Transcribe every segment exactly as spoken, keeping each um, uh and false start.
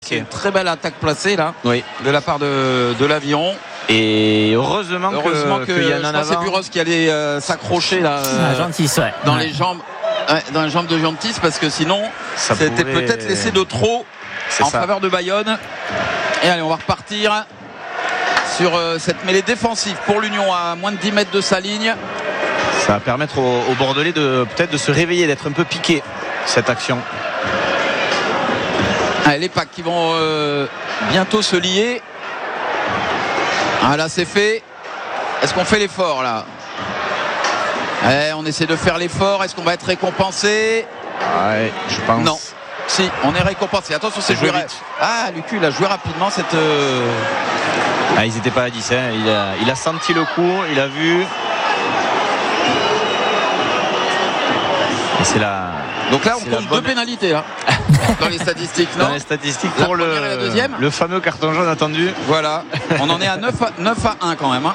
c'est une très belle attaque placée là, oui. de la part de, de l'Aviron. Et heureusement, heureusement que, que, que y en a je pense que c'est Buros qui allait euh, s'accrocher là, euh, ah, Gentis, ouais. dans ouais. les jambes, ouais, dans les jambes de Gentis, parce que sinon ça c'était pourrait... peut-être laissé de trop c'est en ça. faveur de Bayonne. Et allez, on va repartir sur euh, cette mêlée défensive pour l'Union à moins de dix mètres de sa ligne. Ça va permettre aux, aux Bordelais de peut-être de se réveiller, d'être un peu piqué cette action. Allez, les packs qui vont euh, bientôt se lier. Ah là c'est fait. Est-ce qu'on fait l'effort là? Eh, on essaie de faire l'effort. Est-ce qu'on va être récompensé? Ouais, je pense. Non. Si, on est récompensé. Attention, c'est joué vite. Ah, Lucu, il a joué rapidement cette. Euh... Ah, ils n'étaient pas à dix. Hein. Il, a, il a senti le coup, il a vu. Et c'est la. Donc là, on c'est compte bonne... deux pénalités là. Dans les statistiques, non? Dans les statistiques la pour le, et la deuxième. le fameux carton jaune attendu. Voilà. On en est à neuf à un quand même. Hein.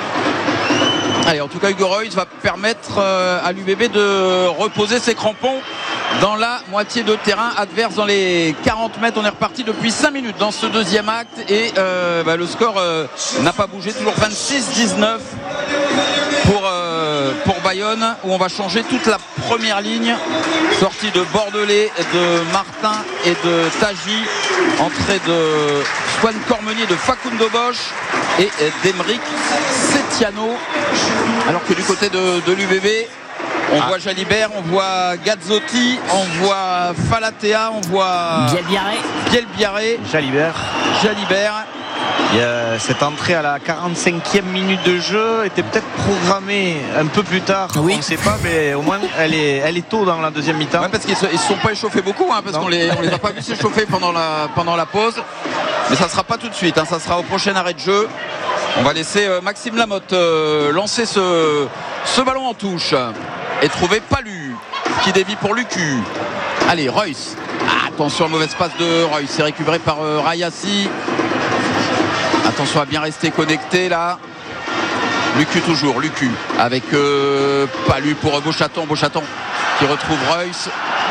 Allez, en tout cas, Hugo Reus va permettre euh, à l'U B B de reposer ses crampons dans la moitié de terrain adverse dans les quarante mètres. On est reparti depuis cinq minutes dans ce deuxième acte et euh, bah, le score euh, n'a pas bougé, toujours vingt-six dix-neuf pour, euh, pour Bayonne, où on va changer toute la première ligne. Sortie de Bordelais, de Martin et de Taji, entrée de Swan Cormenier, de Facundo Bosch et d'Emeric Setiano, alors que du côté de, de l'U B B on ah. voit Jalibert, on voit Gazzotti, on voit Falatea, on voit Bielbiarré. Bielbiarré. Jalibert. Jalibert. Il y a cette entrée à la quarante-cinquième minute de jeu était peut-être programmée un peu plus tard, oui. On ne sait pas, mais au moins elle est, elle est tôt dans la deuxième mi-temps. Ouais, parce qu'ils ne se, se sont pas échauffés beaucoup, hein, parce non. qu'on les, on les a pas vus s'échauffer pendant la, pendant la pause. Mais ça ne sera pas tout de suite, hein, ça sera au prochain arrêt de jeu. On va laisser euh, Maxime Lamotte euh, lancer ce, ce ballon en touche et trouver Palu qui dévie pour Lucu. Allez, Reus. Ah, attention, mauvaise passe de Reus. C'est récupéré par euh, Rayassi. Attention à bien rester connecté là. Lucu toujours, Lucu avec euh, Palu pour Beauchaton. Beauchaton qui retrouve Reus.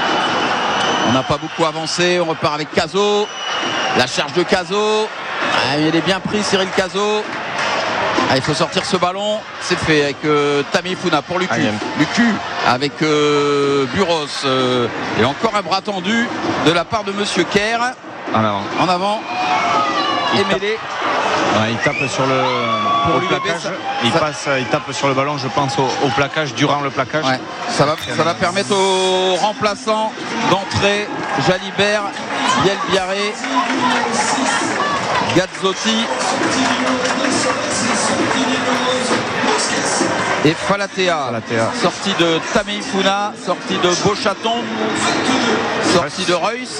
On n'a pas beaucoup avancé. On repart avec Cazot. La charge de Cazot. Ah, il est bien pris, Cyril Cazot. Ah, il faut sortir ce ballon. C'est fait avec euh, Tameifuna pour Lucu. Ah, Lucu avec euh, Buros. Euh, et encore un bras tendu de la part de Monsieur Kerr. En avant. En avant. Il et mêlé. Ouais, il tape sur le, pour le plaquage. Ça, il, ça... Passe, il tape sur le ballon, je pense, au, au plaquage, durant le plaquage. Ouais. Ça, va, ça va permettre aux remplaçants d'entrer. Jalibert, Bielbiarré, Gazzotti et Falatea. Falatea. Sortie de Tameifuna, sortie de Beauchaton, sortie de Reus.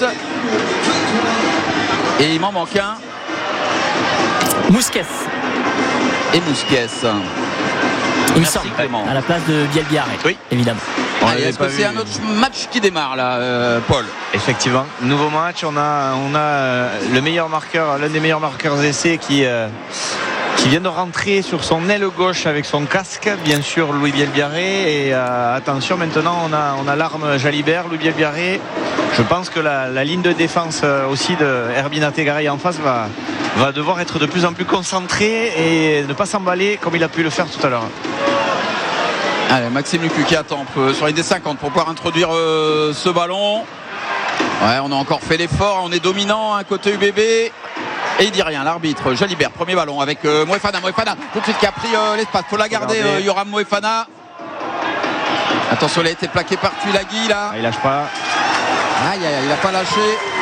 Et il m'en manque un. Mousquet. Et Mousquet. Il me semble, à la place de Bielbiarré, oui, évidemment. Allez, est-ce que c'est un autre match qui démarre là, euh, Paul? Effectivement, nouveau match. On a, on a le meilleur marqueur, l'un des meilleurs marqueurs d'essai qui, euh, qui vient de rentrer sur son aile gauche avec son casque, bien sûr, Louis Bielbiarré. Et euh, attention, maintenant on a, on a l'arme Jalibert, Louis Bielbiarré. Je pense que la, la ligne de défense aussi de Herbina Tegaray en face va, va devoir être de plus en plus concentrée et ne pas s'emballer comme il a pu le faire tout à l'heure. Allez, Maxime Lucu qui attend sur les D cinquante pour pouvoir introduire euh, ce ballon. Ouais, on a encore fait l'effort, on est dominant, hein, côté U B B. Et il dit rien, l'arbitre. Jalibert, premier ballon avec euh, Moefana. Moefana, tout de suite qui a pris euh, l'espace. Faut la garder, euh, Yoram Moefana. Attention, il a été plaqué par Tuilagi là. Ah, il lâche pas. Aïe, aïe, aïe, il n'a pas lâché.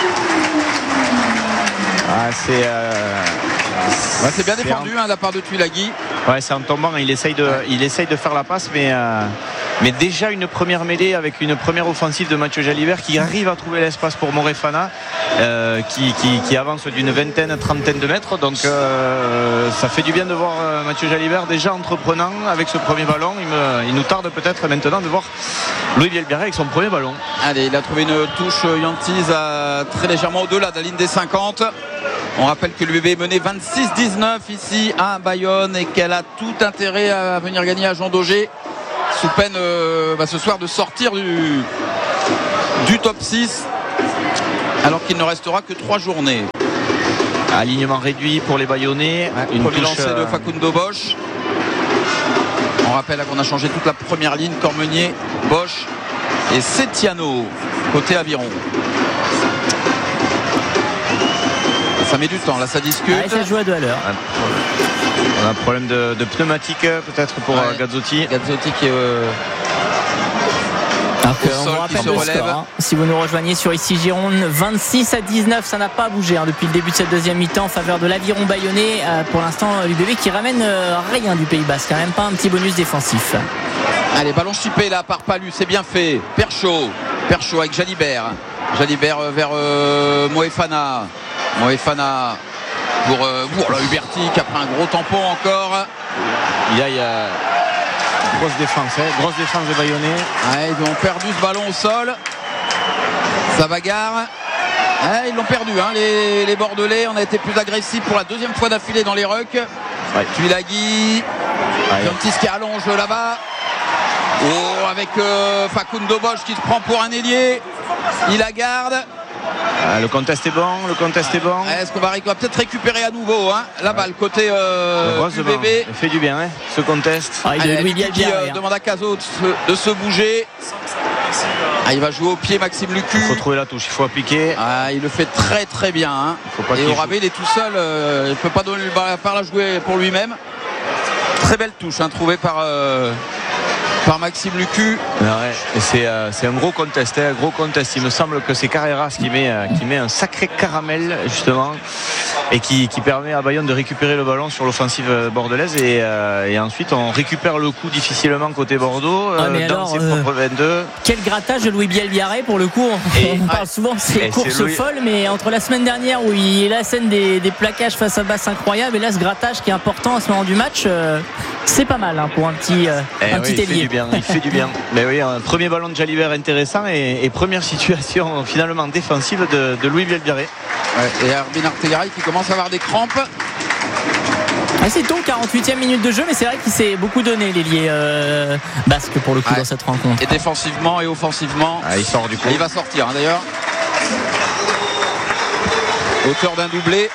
Ah, c'est. Euh... Ouais, c'est bien défendu en... hein, de la part de Tuilagi. Ouais, c'est en tombant, il essaye de, ouais. il essaye de faire la passe, mais, euh, mais déjà une première mêlée avec une première offensive de Mathieu Jalibert qui arrive à trouver l'espace pour Moefana, euh, qui, qui, qui avance d'une vingtaine, trentaine de mètres. Donc euh, ça fait du bien de voir euh, Mathieu Jalibert déjà entreprenant avec ce premier ballon. Il, me, il nous tarde peut-être maintenant de voir Louis Bielbiarré avec son premier ballon. Allez, il a trouvé une touche Yantis à, très légèrement au-delà de la ligne des cinquante. On rappelle que l'U B B est mené vingt-six dix-neuf ici à Bayonne et qu'elle a tout intérêt à venir gagner à Jean Daugé sous peine euh, bah, ce soir de sortir du, du top six alors qu'il ne restera que trois journées. Alignement réduit pour les Bayonnais. Ouais, une premier lancé euh... de Facundo Bosch. On rappelle qu'on a changé toute la première ligne. Cormeunier, Bosch et Setiano côté aviron. Ça met du temps, là ça discute. Ouais, ça joue à deux à l'heure. On a un problème de, de pneumatique peut-être pour ouais, Gazzotti. Gazzotti qui est euh, Alors que on vous rappelle le score, hein. Si vous nous rejoignez sur ici Gironde, vingt-six à dix-neuf, ça n'a pas bougé hein, depuis le début de cette deuxième mi-temps en faveur de l'Aviron Bayonnais. Euh, pour l'instant, l'U B B qui ramène euh, rien du Pays Basque, quand même pas un petit bonus défensif. Allez, ballon chippé là par Palu, c'est bien fait. Perchaud, Perchaud avec Jalibert. Jalibert vers euh, Moefana. Moefana pour euh, voilà, Huberti qui a pris un gros tampon encore. Il y a, il y a... grosse défense, hein. grosse défense des Bayonnais. Ouais, ils ont perdu ce ballon au sol. Ça bagarre. Ouais, ils l'ont perdu, hein, les, les Bordelais. On a été plus agressifs pour la deuxième fois d'affilée dans les rucks. Ouais. Tuilagi, Jantis qui allonge là-bas. Oh, avec euh, Facundo Bosch qui se prend pour un ailier. Il la garde. Ah, le contest est bon, le contest ah, est bon. Est-ce qu'on va, va peut-être récupérer à nouveau hein, la balle ouais. côté euh, U B B. Il fait du bien, hein, ce contest. Ah, il Allez, qui, qui euh, demande à Cazot de se, de se bouger. Ah, il va jouer au pied Maxime Lucu. Il faut trouver la touche, il faut appliquer. Ah, il le fait très très bien. Hein. Faut pas Et au rabais, il est tout seul. Euh, il ne peut pas donner le ballon par la jouer pour lui-même. Très belle touche hein, trouvée par. Euh, par Maxime Lucu. Ouais, c'est, euh, c'est un gros contest, hein, un gros contest. Il me semble que c'est Carreras qui met, euh, qui met un sacré caramel justement et qui, qui permet à Bayonne de récupérer le ballon sur l'offensive bordelaise et, euh, et ensuite on récupère le coup difficilement côté Bordeaux euh, ah, dans alors, ses euh, propres vingt-deux. Quel grattage de Louis Bielbiarré pour le coup. Et, on parle ouais, souvent de ces courses Louis... folles, mais entre la semaine dernière où il est la scène des, des plaquages face à Basse incroyable et là ce grattage qui est important à ce moment du match, euh, c'est pas mal hein, pour un petit, euh, un oui, petit ailier. Bien, il fait du bien. Mais oui, un premier ballon de Jalibert intéressant et, et première situation finalement défensive de, de Louis Bielbiaré. Ouais, et Herbin Artegaray qui commence à avoir des crampes. Ah, c'est donc quarante-huitième minute de jeu, mais c'est vrai qu'il s'est beaucoup donné l'ailier euh, basque pour le coup ouais. dans cette rencontre. Et défensivement et offensivement. Ah, il sort du coup. Et il va sortir hein, d'ailleurs. Auteur d'un doublé.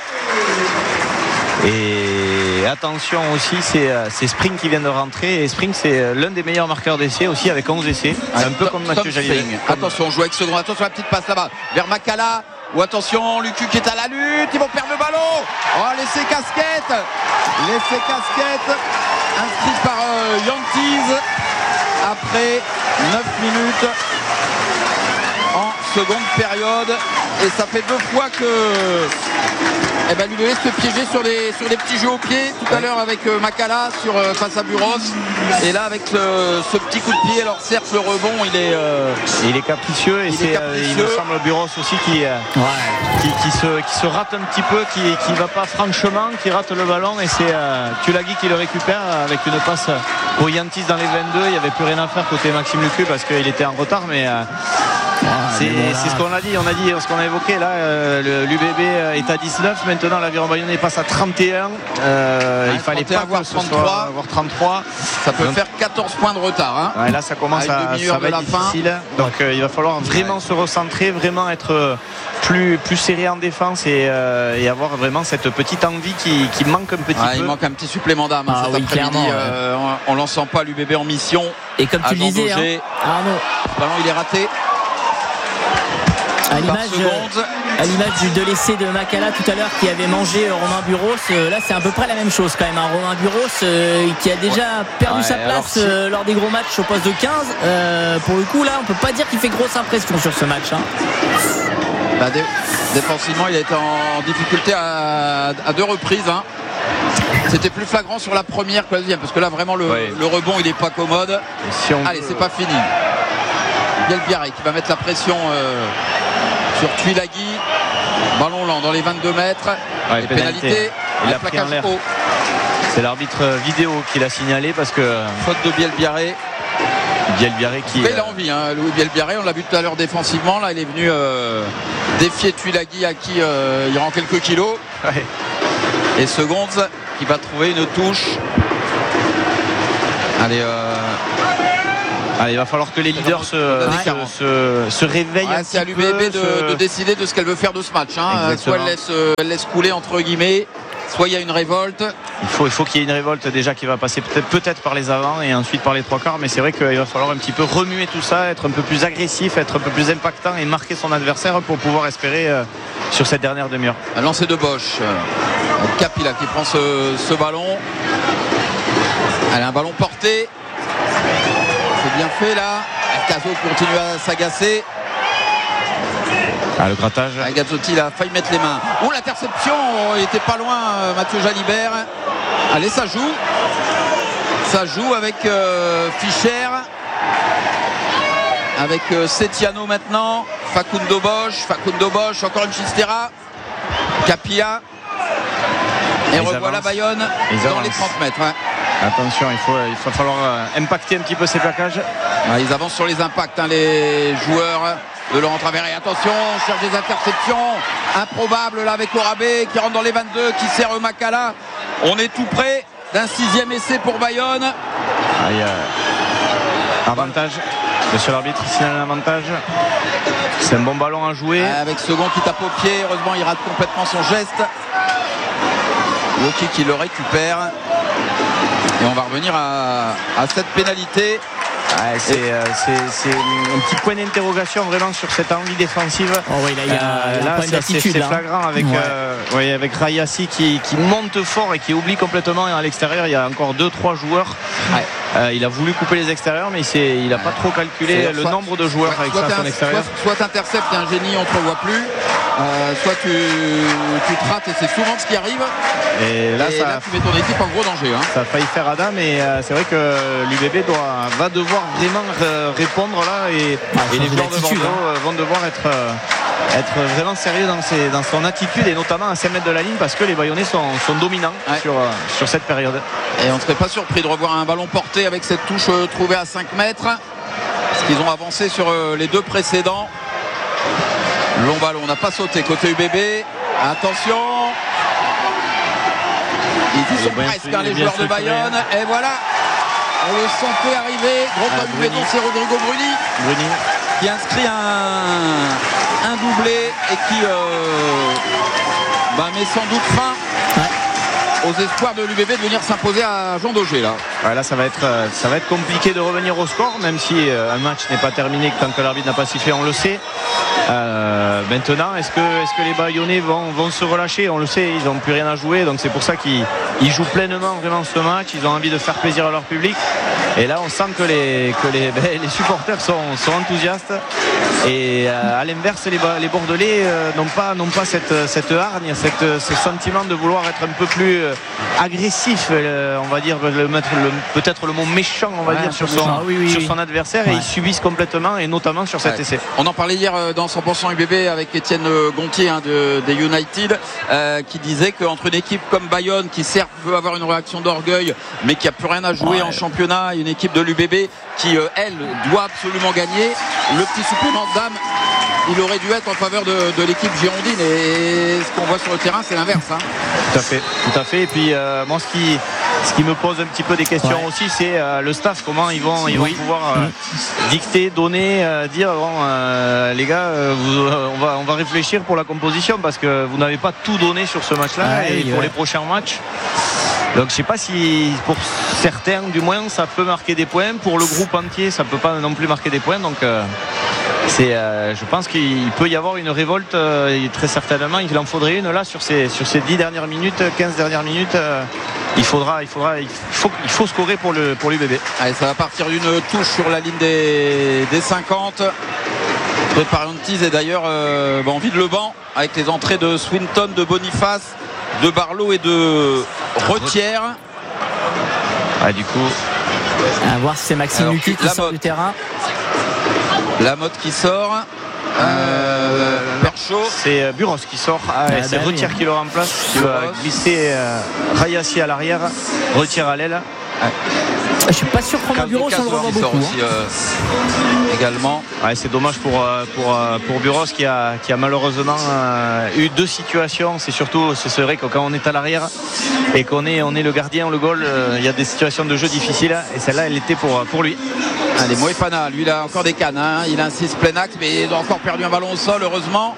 Et attention aussi, c'est, c'est Spring qui vient de rentrer. Et Spring, c'est l'un des meilleurs marqueurs d'essais aussi avec onze essais. Ah, un peu Tom, comme Mathieu Jalibert. Attention, on joue avec ce droit. Attention, la petite passe là-bas vers Makala. Ou attention, Lucu qui est à la lutte. Ils vont perdre le ballon. Oh, l'essai casquette. L'essai casquette. Inscrit par euh, Yantiz. Après neuf minutes en seconde période. Et ça fait deux fois que. Eh ben, l'U B B se piéger sur des, sur des petits jeux au pied tout à l'heure avec euh, Makala sur, euh, face à Buros et là avec ce, ce petit coup de pied. Alors certes le rebond il est euh, il est capricieux et il, c'est, capricieux. Euh, il me semble Buros aussi qui, euh, ouais. qui, qui, se, qui se rate un petit peu, qui qui va pas franchement, qui rate le ballon et c'est euh, Tulagi qui le récupère avec une passe au Yantis dans les vingt-deux. Il n'y avait plus rien à faire côté Maxime Lucu parce qu'il était en retard mais euh, Ah, c'est, bon c'est ce qu'on a dit, on a dit ce qu'on a évoqué là. Euh, l'U B B est à dix-neuf, maintenant l'Aviron Bayonnais passe à trente et un. Euh, ouais, il fallait pas avoir trente-trois, avoir trente-trois. Ça peut donc faire quatorze points de retard. Hein. Ouais, là ça commence à, ça va être difficile. Fin. Donc euh, il va falloir vraiment ouais. se recentrer, vraiment être plus plus serré en défense et, euh, et avoir vraiment cette petite envie qui, qui manque un petit ah, peu. Il manque un petit supplément d'âme hein, ah, cet oui, après-midi. Euh, ouais. On, on l'en sent pas l'U B B en mission. Et comme tu le disais, hein. ah non, vraiment il est raté. À l'image, à l'image de l'essai de Makala tout à l'heure qui avait mangé Romain Buros, euh, là c'est à peu près la même chose quand même. Hein. Romain Buros euh, qui a déjà ouais. perdu ouais, sa place si... euh, lors des gros matchs au poste de quinze. Euh, pour le coup là on peut pas dire qu'il fait grosse impression sur ce match. Hein. Bah, dé- défensivement il a été en difficulté à, à deux reprises. Hein. C'était plus flagrant sur la première que la deuxième parce que là vraiment le, ouais. le rebond il est pas commode. Si on Allez veut... c'est pas fini. Bielbiaré qui va mettre la pression euh, sur Tuilagi. Ballon lent dans les vingt-deux mètres. Ouais, et pénalité. pénalité. Il a pris en l'air. Haut. C'est l'arbitre vidéo qui l'a signalé parce que. Faute de Bielbiaré. Bielbiaré qui. Il a envie, hein, Louis Bielbiaré. On l'a vu tout à l'heure défensivement. Là, il est venu euh, défier Tuilagi à qui euh, il rend quelques kilos. Ouais. Et Seconde qui va trouver une touche. Allez. Euh... Allez, il va falloir que les leaders se, ouais. se, se, se réveillent. Ouais, c'est à l'U B B de, se... de décider de ce qu'elle veut faire de ce match. Hein. Soit elle laisse, elle laisse couler entre guillemets, soit il y a une révolte. Il faut, il faut qu'il y ait une révolte déjà qui va passer peut-être, peut-être par les avants et ensuite par les trois quarts. Mais c'est vrai qu'il va falloir un petit peu remuer tout ça, être un peu plus agressif, être un peu plus impactant et marquer son adversaire pour pouvoir espérer euh, sur cette dernière demi-heure. Un lancer de Bosch. Capilla qui prend ce, ce ballon. Elle a un ballon porté. C'est bien fait là. Caso continue à s'agacer. Ah, le grattage. Ah, Gazzotti il a failli mettre les mains. Oh, l'interception, il était pas loin, Mathieu Jalibert. Allez, ça joue. Ça joue avec euh, Fischer. Avec euh, Setiano maintenant. Facundo Bosch. Facundo Bosch, encore une Chistera. Capilla. Et ils revoilà Bayonne dans avancent. Les trente mètres. Ouais. Attention, il, faut, il va falloir euh, impacter un petit peu ces plaquages. Ouais, ils avancent sur les impacts, hein, les joueurs de Laurent Travers. Et attention, on cherche des interceptions. Improbable là avec Orabé qui rentre dans les vingt-deux, qui sert Makala. On est tout près d'un sixième essai pour Bayonne. Ah, il y a avantage. Monsieur l'arbitre, il signale un avantage. C'est un bon ballon à jouer. Ah, avec Second qui tape au pied. Heureusement, il rate complètement son geste. Woki qui le récupère. Et on va revenir à, à cette pénalité. Ouais, c'est, euh, c'est, c'est un petit point d'interrogation vraiment sur cette envie défensive. Oh oui, là, il y a, euh, là, ça, c'est, c'est flagrant avec, ouais. euh, ouais, avec Rayassi qui, qui monte fort et qui oublie complètement. À l'extérieur, il y a encore deux trois joueurs. Ouais. Euh, il a voulu couper les extérieurs, mais il n'a pas trop calculé c'est le soit, nombre de joueurs ouais, avec ça à son extérieur. Soit, soit t'interceptes, t'es un génie, on ne te voit plus. Euh, soit tu, tu te rates et c'est souvent ce qui arrive. Et là, et ça, là tu mets ton équipe en gros danger. Hein. Ça a failli faire Adam, mais euh, c'est vrai que l'U B B doit, va devoir vraiment euh, répondre là et, ah, et les joueurs de Bordeaux hein. vont devoir être, euh, être vraiment sérieux dans, ses, dans son attitude et notamment à cinq mètres de la ligne parce que les Bayonnais sont, sont dominants ouais. sur, euh, sur cette période. Et on ne serait pas surpris de revoir un ballon porté avec cette touche euh, trouvée à cinq mètres. Parce qu'ils ont avancé sur euh, les deux précédents. Long ballon, on n'a pas sauté côté U B B. Attention. Ils y sont presque hein, les joueurs de Bayonne. Et voilà. On le sentait arriver. Gros ah, comme béton, c'est Rodrigo Bruni. Bruni. Qui inscrit un, un doublé et qui euh, bah, met sans doute fin ouais. aux espoirs de l'U B B de venir s'imposer à Jean Daugé là. Ouais, là ça va être ça va être compliqué de revenir au score, même si euh, un match n'est pas terminé tant que l'arbitre n'a pas sifflé, on le sait. Euh, maintenant, est-ce que, est-ce que les Bayonnais vont, vont se relâcher? On le sait, ils n'ont plus rien à jouer, donc c'est pour ça qu'ils ils jouent pleinement vraiment ce match. Ils ont envie de faire plaisir à leur public. Et là, on sent que les, que les, ben, les supporters sont, sont enthousiastes. Et euh, à l'inverse, les, les Bordelais euh, n'ont pas, n'ont pas cette, cette hargne, cette, ce sentiment de vouloir être un peu plus euh, agressif, euh, on va dire, le, mettre le, peut-être le mot méchant, on va ouais, dire, sur son, ah, oui, oui, sur son adversaire. Ouais. Et ils subissent complètement, et notamment sur cet ouais. essai. On en parlait hier dans cent pour cent U B B avec Étienne Gontier hein, de, des United euh, qui disait qu'entre une équipe comme Bayonne qui certes veut avoir une réaction d'orgueil mais qui a plus rien à jouer ouais. en championnat, une équipe de l'U B B qui euh, elle doit absolument gagner, le petit supplément d'âme il aurait dû être en faveur de, de l'équipe girondine et ce qu'on voit sur le terrain c'est l'inverse hein. Tout à fait, tout à fait. Et puis euh, moi ce qui Ce qui me pose un petit peu des questions ouais. aussi, c'est euh, le staff, comment ils vont, ils vont oui. pouvoir euh, mmh. dicter, donner, euh, dire bon, euh, les gars, euh, vous, euh, on, va, on va réfléchir pour la composition parce que vous n'avez pas tout donné sur ce match-là ah, et oui, pour ouais. les prochains matchs. Donc je sais pas si pour certains du moins ça peut marquer des points, pour le groupe entier ça peut pas non plus marquer des points. Donc euh, c'est, euh, je pense qu'il peut y avoir une révolte euh, et très certainement il en faudrait une là sur ces sur ces dix dernières minutes, quinze dernières minutes. Euh, il faudra, il faudra, il faut, il faut scorer pour le pour l'U B B. Allez, ça va partir d'une touche sur la ligne des, des cinquante. Prépariantis est d'ailleurs euh, bah, en vide le banc avec les entrées de Swinton, de Boniface, de Barlow et de Retière. Ah, du coup, à voir si c'est Maxime Lucu qui sort du terrain. Lamotte qui sort. Euh, Perchaud. C'est euh, Buros qui sort. Ah, ah, c'est Retière qui le remplace. Qui va glisser euh, Rayassi à l'arrière, Retière à l'aile. Ouais. Je suis pas sûr que Romain Buros on le revoit beaucoup. Aussi, hein. euh, également. Ouais, c'est dommage pour, pour, pour Buros qui a, qui a malheureusement euh, eu deux situations. C'est surtout, c'est vrai que quand on est à l'arrière et qu'on est, on est le gardien, le goal, euh, il y a des situations de jeu difficiles. Et celle-là, elle était pour, pour lui. Allez, Moefana, lui, il a encore des cannes. Hein. Il insiste plein axe, mais il a encore perdu un ballon au sol, heureusement.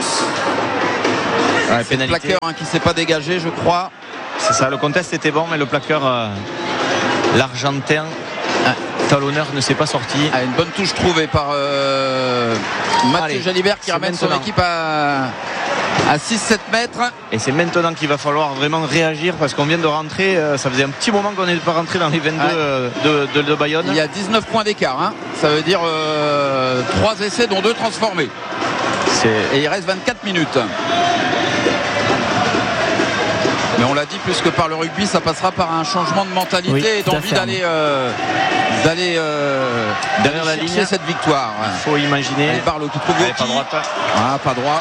Ouais, c'est le plaqueur hein, qui ne s'est pas dégagé, je crois. C'est ça, le contest était bon, mais le plaqueur, euh, l'Argentin, ah, talonneur, ne s'est pas sorti. Ah, une bonne touche trouvée par euh, Mathieu Jalibert qui ramène maintenant son équipe à, à six sept mètres. Et c'est maintenant qu'il va falloir vraiment réagir parce qu'on vient de rentrer. Euh, ça faisait un petit moment qu'on n'est pas rentré dans les vingt-deux ouais. euh, de, de, de Bayonne. Il y a dix-neuf points d'écart. Hein. Ça veut dire euh, trois essais, dont deux transformés. Et il reste vingt-quatre minutes. Mais on l'a dit, plus que par le rugby, ça passera par un changement de mentalité oui, et d'envie d'aller euh, d'aller euh, derrière la ligne cette victoire. Il faut imaginer. Allez, Barlow qui trouve Allez, pas droite. Ah, pas droit.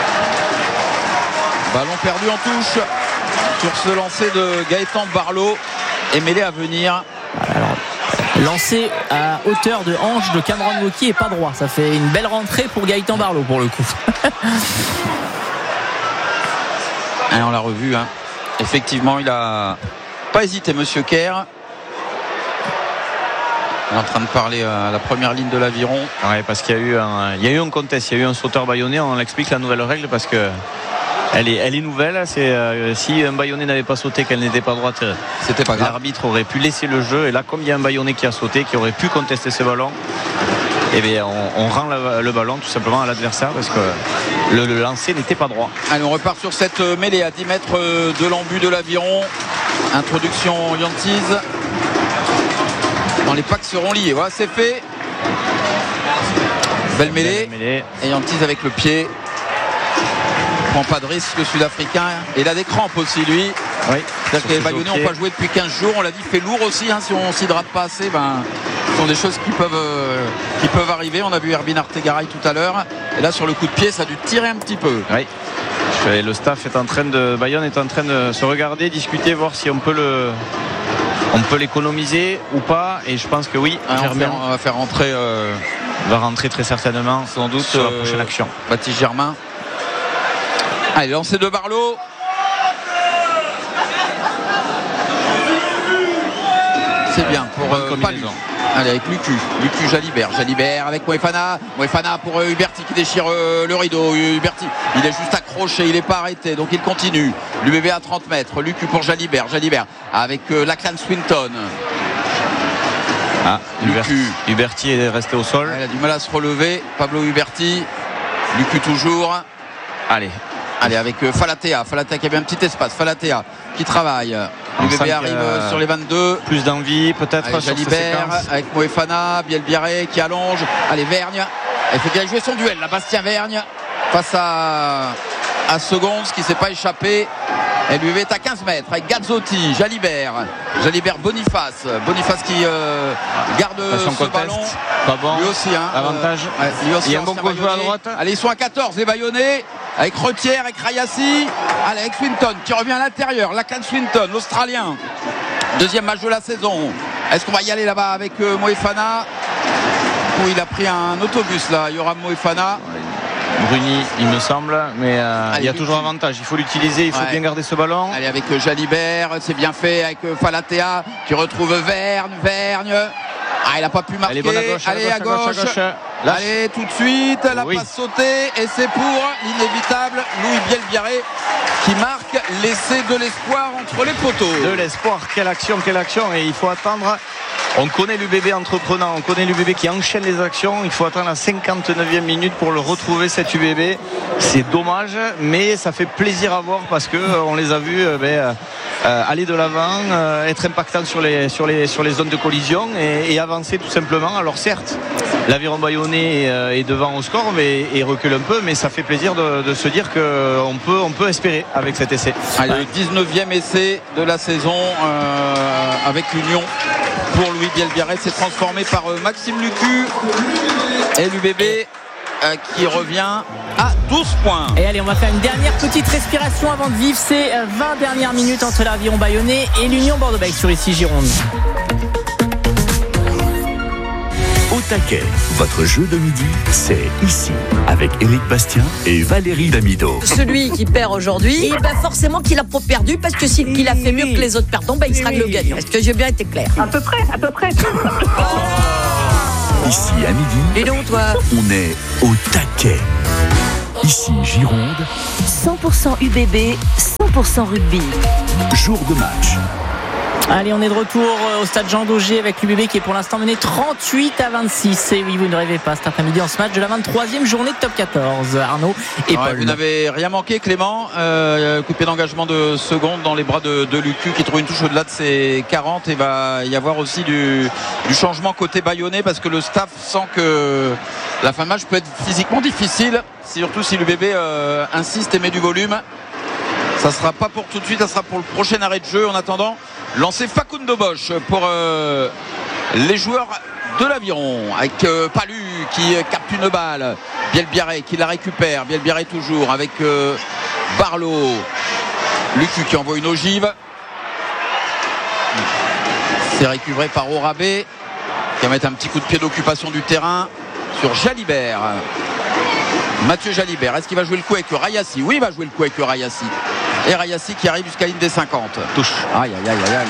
Ballon perdu en touche sur ce lancer de Gaëtan Barlow et mêlé à venir. Alors, lancé à hauteur de hanche de Cameron Wauquiez et pas droit. Ça fait une belle rentrée pour Gaëtan Barlow pour le coup. Allez, on l'a revu. Hein. Effectivement, il a pas hésité, Monsieur Kerr. Il est en train de parler à la première ligne de l'aviron. Ouais, parce qu'il y a eu un, il y a eu un contest, il y a eu un sauteur bayonnais. On l'explique la nouvelle règle parce que elle est, elle est nouvelle. C'est euh, si un bayonnais n'avait pas sauté, qu'elle n'était pas droite, c'était pas grave. L'arbitre aurait pu laisser le jeu. Et là, comme il y a un bayonnais qui a sauté, qui aurait pu contester ce ballon, eh bien, on, on rend le, le ballon tout simplement à l'adversaire parce que le, le lancer n'était pas droit. Allez, on repart sur cette mêlée à dix mètres de l'embut de l'aviron. Introduction Yantiz. Dans les packs seront liés. Voilà, c'est fait. Belle mêlée. Belle mêlée. Et Yantiz avec le pied. Prend pas de risque, le Sud-Africain. Et il a des crampes aussi, lui. Oui. C'est-à-dire que les Bayonnais n'ont pas joué depuis quinze jours. On l'a dit, fait lourd aussi. Hein, si on ne s'hydrate pas assez, ben, ce sont des choses qui peuvent, euh, qui peuvent arriver. On a vu Herbin Artegaray tout à l'heure. Et là, sur le coup de pied, ça a dû tirer un petit peu. Oui. Et le staff est en train de. Bayonne est en train de se regarder, discuter, voir si on peut le. On peut l'économiser ou pas. Et je pense que oui. Ah, on, va faire, on va faire rentrer. Euh, va rentrer très certainement, sans doute, sur la prochaine euh, action. Baptiste Germain. Allez, lancé de Barlow. C'est bien pour euh, Palu. Allez, avec Lucu, Lucu Jalibert, Jalibert avec Moefana, Moefana pour euh, Huberti qui déchire euh, le rideau. Huberti, il est juste accroché, il n'est pas arrêté, donc il continue. L'U B B à trente mètres, Lucu pour Jalibert, Jalibert avec euh, Lachlan Swinton. Ah, Lucu. Huberti est resté au sol. Ah, il a du mal à se relever. Pablo Huberti, Lucu toujours. Allez. Allez, avec euh, Falatea, Falatea qui avait un petit espace, Falatea qui travaille. Le bébé arrive euh, sur les vingt-deux. Plus d'envie peut-être sur Jalibert avec Moefana, Bielbiaré qui allonge. Allez, Vergne. Il faut bien jouer son duel là. Bastien Vergne face à, à Segonds qui ne s'est pas échappé. Et lui est à quinze mètres avec Gazzotti, Jalibert. Jalibert Boniface. Boniface qui euh, garde ce contest. Ballon. Pas bon. Lui aussi. Hein, Avantage. Euh, lui aussi, il y a un bon joueur à droite. Allez, ils sont à quatorze, les Bayonnais. Avec Retière, avec Rayassi. Allez, avec Swinton qui revient à l'intérieur. Lachlan Swinton, l'Australien. Deuxième match de la saison. Est-ce qu'on va y aller là-bas avec euh, Moefana? Oh, il a pris un autobus là. Il y aura Moefana. Bruni, il me semble, mais euh, allez, il y a toujours avantage. Il faut l'utiliser, il faut ouais. bien garder ce ballon. Allez, avec euh, Jalibert, c'est bien fait. Avec euh, Falatea qui retrouve Vergne. Vergne. Ah, il n'a pas pu marquer. Allez, bonne à gauche, allez, à gauche. À gauche, à gauche. Allez, tout de suite. La oui. passe sautée. Et c'est pour l'inévitable Louis Bielbiaré qui marque l'essai de l'espoir entre les poteaux. De l'espoir. Quelle action, quelle action. Et il faut attendre. On connaît l'U B B entreprenant, on connaît l'U B B qui enchaîne les actions. Il faut attendre la cinquante-neuvième minute pour le retrouver, cet U B B. C'est dommage, mais ça fait plaisir à voir parce que euh, on les a vus euh, ben, euh, aller de l'avant, euh, être impactants sur les, sur, les, sur les zones de collision et, et avancer tout simplement. Alors certes, l'aviron bayonnais est, euh, est devant au score mais, et recule un peu, mais ça fait plaisir de, de se dire qu'on peut, on peut espérer avec cet essai. Allez, le dix-neuvième essai de la saison euh, avec l'Union. Pour Louis Bielbiaré, c'est transformé par Maxime Lucu et l'U B B euh, qui revient à douze points. Et allez, on va faire une dernière petite respiration avant de vivre ces vingt dernières minutes entre l'Aviron Bayonnais et l'Union Bordeaux-Bègles sur Ici Gironde. Au taquet, votre jeu de midi, c'est ici, avec Éric Bastien et Valérie Damido. Celui qui perd aujourd'hui, et ben forcément qu'il a pas perdu, parce que s'il qu'il a fait mieux que les autres perdants, ben il sera le gagnant. Est-ce que j'ai bien été clair? À peu près, à peu près. Ici à midi, Et donc toi, on est au taquet. Ici Gironde, cent pour cent U B B, cent pour cent rugby. jour de match. Allez, on est de retour au stade Jean Daugé avec l'U B B qui est pour l'instant mené trente-huit à vingt-six. Et oui, vous ne rêvez pas cet après-midi en ce match de la vingt-troisième journée de top quatorze. Arnaud et Ouais, Paul. vous n'avez rien manqué, Clément. Euh, coup de pied d'engagement de seconde dans les bras de, de Lucu qui trouve une touche au-delà de ses quarante. Et va y avoir aussi du, du changement côté bayonnais parce que le staff sent que la fin de match peut être physiquement difficile, surtout si l'U B B euh, insiste et met du volume. Ça ne sera pas pour tout de suite, ça sera pour le prochain arrêt de jeu. En attendant, lancer Facundo Bosch pour euh, les joueurs de l'Aviron avec euh, Palu qui euh, capte une balle, Bielbiaré qui la récupère, Bielbiaré toujours avec euh, Barlow, Lucu qui envoie une ogive, c'est récupéré par Orabé qui va mettre un petit coup de pied d'occupation du terrain sur Jalibert. Mathieu Jalibert, est-ce qu'il va jouer le coup avec Rayassi? Oui, il va jouer le coup avec Rayassi. Et Rayassi qui arrive jusqu'à la ligne des cinquante. Touche. Aïe, aïe, aïe, aïe, aïe.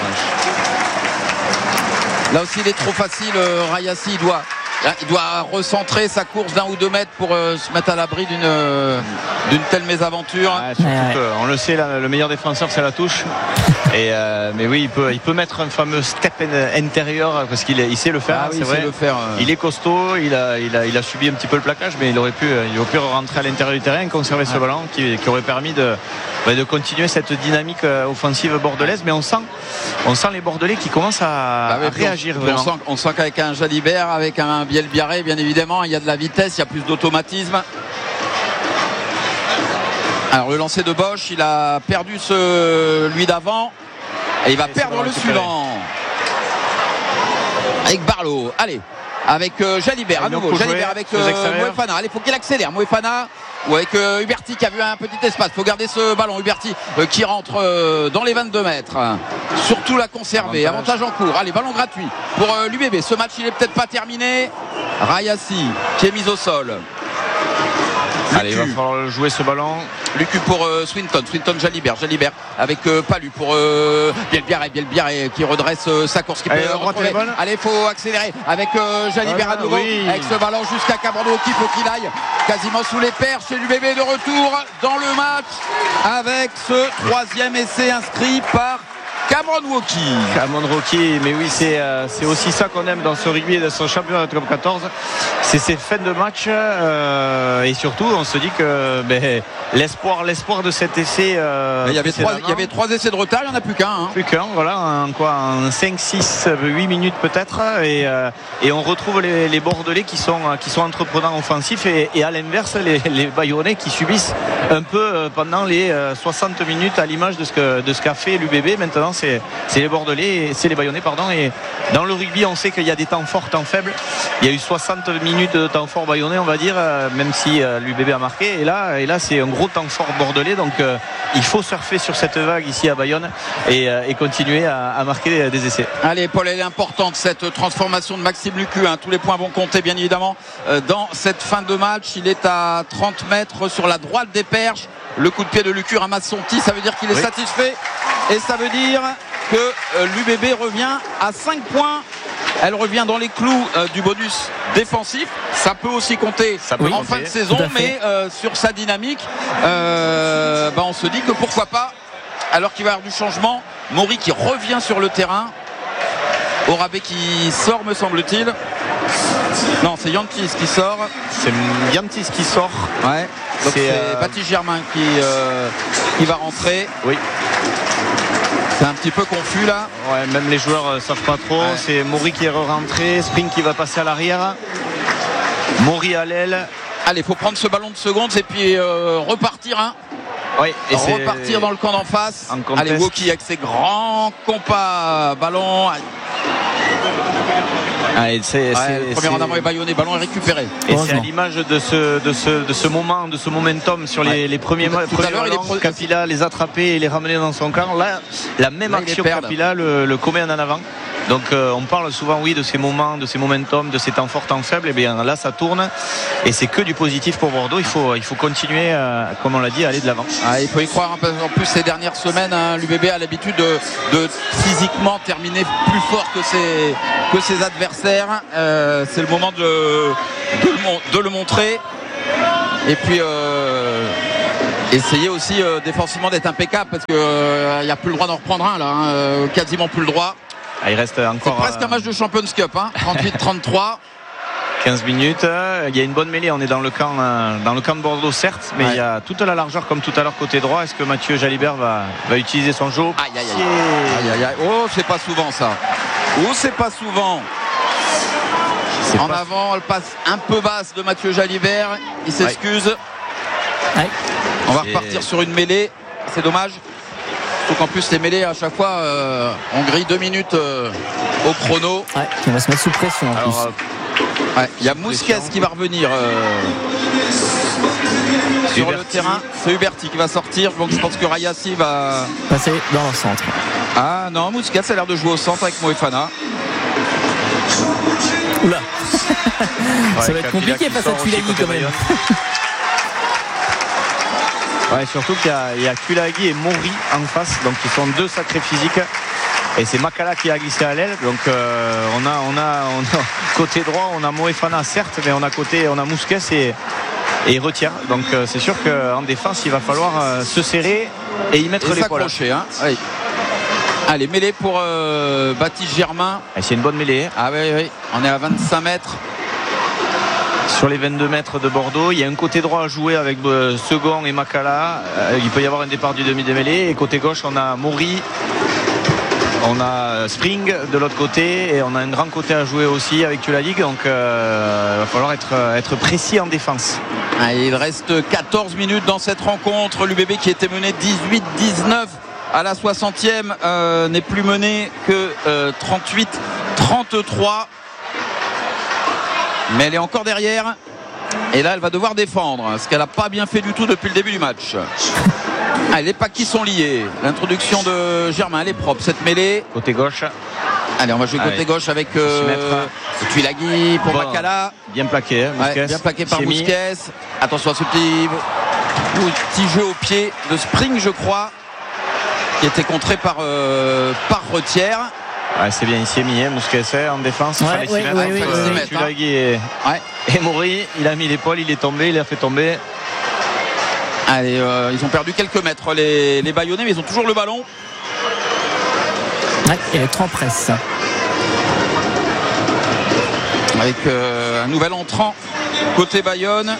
Là aussi, il est trop facile. euh, Rayassi, il doit, il doit recentrer sa course d'un ou deux mètres pour euh, se mettre à l'abri d'une, euh, d'une telle mésaventure. Ouais, surtout Ouais, ouais. que, on le sait, là, le meilleur défenseur, c'est la touche. Et euh, mais oui, il peut, il peut mettre un fameux step in- intérieur parce qu'il il sait le faire. Ah oui, c'est il sait vrai. le faire. euh. Il est costaud, il a, il, a, il a subi un petit peu le plaquage, mais il aurait pu, il aurait pu rentrer à l'intérieur du terrain, conserver ce ballon qui, qui aurait permis de, bah, de continuer cette dynamique offensive bordelaise. Mais on sent, on sent les Bordelais qui commencent à, Bah oui, à puis on- réagir puis vraiment. On sent, on sent qu'avec un Jalibert, avec un Bielbiaré, bien évidemment, il y a de la vitesse, il y a plus d'automatisme. Alors le lancer de Bosch, il a perdu ce, lui d'avant. Et il va Et perdre ça va le récupérer. suivant. Avec Barlow. Allez. Avec euh, Jalibert à Et donc, nouveau. faut Jalibert jouer avec aux euh, extérieurs. Moefana. Allez, faut qu'il accélère. Moefana ou avec euh, Huberti qui a vu un petit espace. Faut garder ce ballon. Huberti euh, qui rentre euh, dans les vingt-deux mètres. Surtout la conserver. Avantage. Avantage en cours. Allez, ballon gratuit pour euh, l'U B B. Ce match, il est peut-être pas terminé. Rayassi qui est mis au sol. Allez, il va falloir jouer ce ballon. Lucu pour euh, Swinton, Swinton Jalibert, Jalibert avec euh, Palu pour euh, Bielbiaré, Bielbiaré qui redresse euh, sa course qui Allez, peut la droite, retrouver. elle est bonne. Allez, faut accélérer avec euh, Jalibert Voilà, à nouveau, oui. avec ce ballon jusqu'à Cameron qui faut qu'il aille quasiment sous les perches et l'U B B de retour dans le match avec ce troisième essai inscrit par Cameron Woki. Cameron Woki, mais oui, c'est euh, c'est aussi ça qu'on aime dans ce rugby et dans ce championnat de top quatorze. C'est ces fins de match euh, et surtout, on se dit que ben, l'espoir, l'espoir de cet essai. Euh, il, y avait trois, précédemment, il y avait trois essais de retard, il n'y en a plus qu'un. Hein. Plus qu'un, voilà, en quoi, en cinq, six, huit minutes peut-être, et, euh, et on retrouve les, les Bordelais qui sont, qui sont entreprenants offensifs et, et à l'inverse les, les Bayonnais qui subissent un peu euh, pendant les euh, soixante minutes à l'image de ce que de ce qu'a fait l'U B B. Maintenant, c'est, c'est les Bordelais, c'est les Bayonnais, pardon. Et dans le rugby, on sait qu'il y a des temps forts, temps faibles. Il y a eu soixante minutes de temps fort bayonnais, on va dire, euh, même si euh, l'U B B a marqué. Et là, et là, c'est un gros temps fort bordelais, donc euh, il faut surfer sur cette vague ici à Bayonne et, euh, et continuer à, à marquer des, des essais. Allez, Paul, elle est importante cette transformation de Maxime Lucu. Hein. Tous les points vont compter, bien évidemment, euh, dans cette fin de match. Il est à trente mètres sur la droite des perches. Le coup de pied de Lucu ramasse son petit. Ça veut dire qu'il est oui. satisfait. Et ça veut dire que euh, l'U B B revient à cinq points. Elle revient dans les clous euh, du bonus défensif. Ça peut aussi compter peut en compter, fin de saison, mais euh, sur sa dynamique, euh, bah, on se dit que pourquoi pas, alors qu'il va y avoir du changement, Maury qui revient sur le terrain. Orabé qui sort, me semble-t-il. Non, c'est Yantis qui sort. C'est Yantis qui sort. Ouais. Donc c'est, C'est, euh... Baptiste Germain qui, euh, qui va rentrer. Oui. C'est un petit peu confus là. Ouais, même les joueurs ne savent pas trop. Ouais. C'est Maury qui est rentré, Spring qui va passer à l'arrière. Maury à l'aile. Allez, il faut prendre ce ballon de seconde et puis euh, repartir. Hein. Oui, et repartir c'est... dans le camp d'en face. En Allez, Woki avec ses grands compas ballon. Ah, et c'est, Ouais, c'est, le premier c'est... en amont est bâillonné, ballon est récupéré. Et c'est à l'image de ce, de ce, de ce moment, de ce momentum sur les, ouais. les premiers mois. Tout à l'heure, il est pro... Capilla les attraper et les ramener dans son camp. Là, la même Là, action Capilla le, le commet en avant. Donc euh, on parle souvent oui de ces moments, de ces momentum, de ces temps forts, temps faibles. Et bien là ça tourne et c'est que du positif pour Bordeaux. Il faut, il faut continuer, euh, comme on l'a dit, à aller de l'avant. Ah, il faut y croire. En plus ces dernières semaines, hein, l'U B B a l'habitude de, de physiquement terminer plus fort que ses, que ses adversaires. Euh, c'est le moment de, de, le, de le montrer. Et puis euh, essayer aussi euh, défensivement d'être impeccable parce qu'il n'y euh, a plus le droit d'en reprendre un là, hein, euh, quasiment plus le droit. Ah, il reste encore. C'est presque un match de Champions Cup, hein, trente-huit trente-trois. quinze minutes. Il y a une bonne mêlée. On est dans le camp, dans le camp de Bordeaux, certes, mais ouais. il y a toute la largeur comme tout à l'heure côté droit. Est-ce que Mathieu Jalibert va, va utiliser son jeu? Aïe, aïe, aïe. aïe, aïe, aïe. Oh, c'est pas souvent ça. Oh, c'est pas souvent. C'est en pas... avant, elle passe un peu basse de Mathieu Jalibert. Il s'excuse. Ouais. On va repartir sur une mêlée. C'est dommage. Surtout qu'en plus les mêlées à chaque fois euh, on grille deux minutes euh, au chrono. Ouais, on va se mettre sous pression en Alors, plus. Il euh, ouais, y a Mousquet qui va revenir euh, sur Huberti. Le terrain. C'est Huberti qui va sortir. Donc je pense que Rayassi va passer dans le centre. Ah non, Mousquet ça a l'air de jouer au centre avec Moefana. Oula. Ça ouais, va être compliqué face à Tulagi quand même. Ouais, surtout qu'il y a, il y a Tulagi et Mori en face, donc ils sont deux sacrés physiques. Et c'est Makala qui a glissé à l'aile. Donc euh, on, a, on, a, on a côté droit, on a Moefana certes, mais on a côté, on a Mousquet et, et il retire. Donc euh, c'est sûr qu'en défense, il va falloir euh, se serrer et y mettre les poils. Hein. Oui. Allez, mêlée pour euh, Baptiste Germain. Et c'est une bonne mêlée. Ah oui, oui. On est à vingt-cinq mètres. Sur les vingt-deux mètres de Bordeaux, il y a un côté droit à jouer avec euh, Second et Makala. Euh, il peut y avoir un départ du demi-démêlé. Et côté gauche, on a Mori, on a Spring de l'autre côté et on a un grand côté à jouer aussi avec Tulagi. Donc euh, il va falloir être, être précis en défense. Ah, il reste quatorze minutes dans cette rencontre. L'U B B qui était mené dix-huit dix-neuf à la soixantième euh, n'est plus mené que euh, trente-huit trente-trois. Mais elle est encore derrière. Et là, elle va devoir défendre. Ce qu'elle n'a pas bien fait du tout depuis le début du match. Ah, les paquets sont liés. L'introduction de Germain, elle est propre. Cette mêlée. Côté gauche. Allez, on va jouer Allez. côté gauche avec euh, Tulagi pour bon, Makala. Bien plaqué. Hein, ouais, bien plaqué par Mousquet. Attention à ce petit, petit jeu au pied de Spring, je crois, qui était contré par, euh, par Retière. Ouais, c'est bien, il s'y est mis, hein, Mousquet en défense. Ouais, il fallait ouais, s'y mettre. Ouais, ouais, Tulagi et, ouais. et Mori, il a mis l'épaule, il est tombé, il a fait tomber. Allez, euh, ils ont perdu quelques mètres, les, les Bayonnais, mais ils ont toujours le ballon. Ouais, et être en presse. Avec euh, un nouvel entrant côté Bayonne.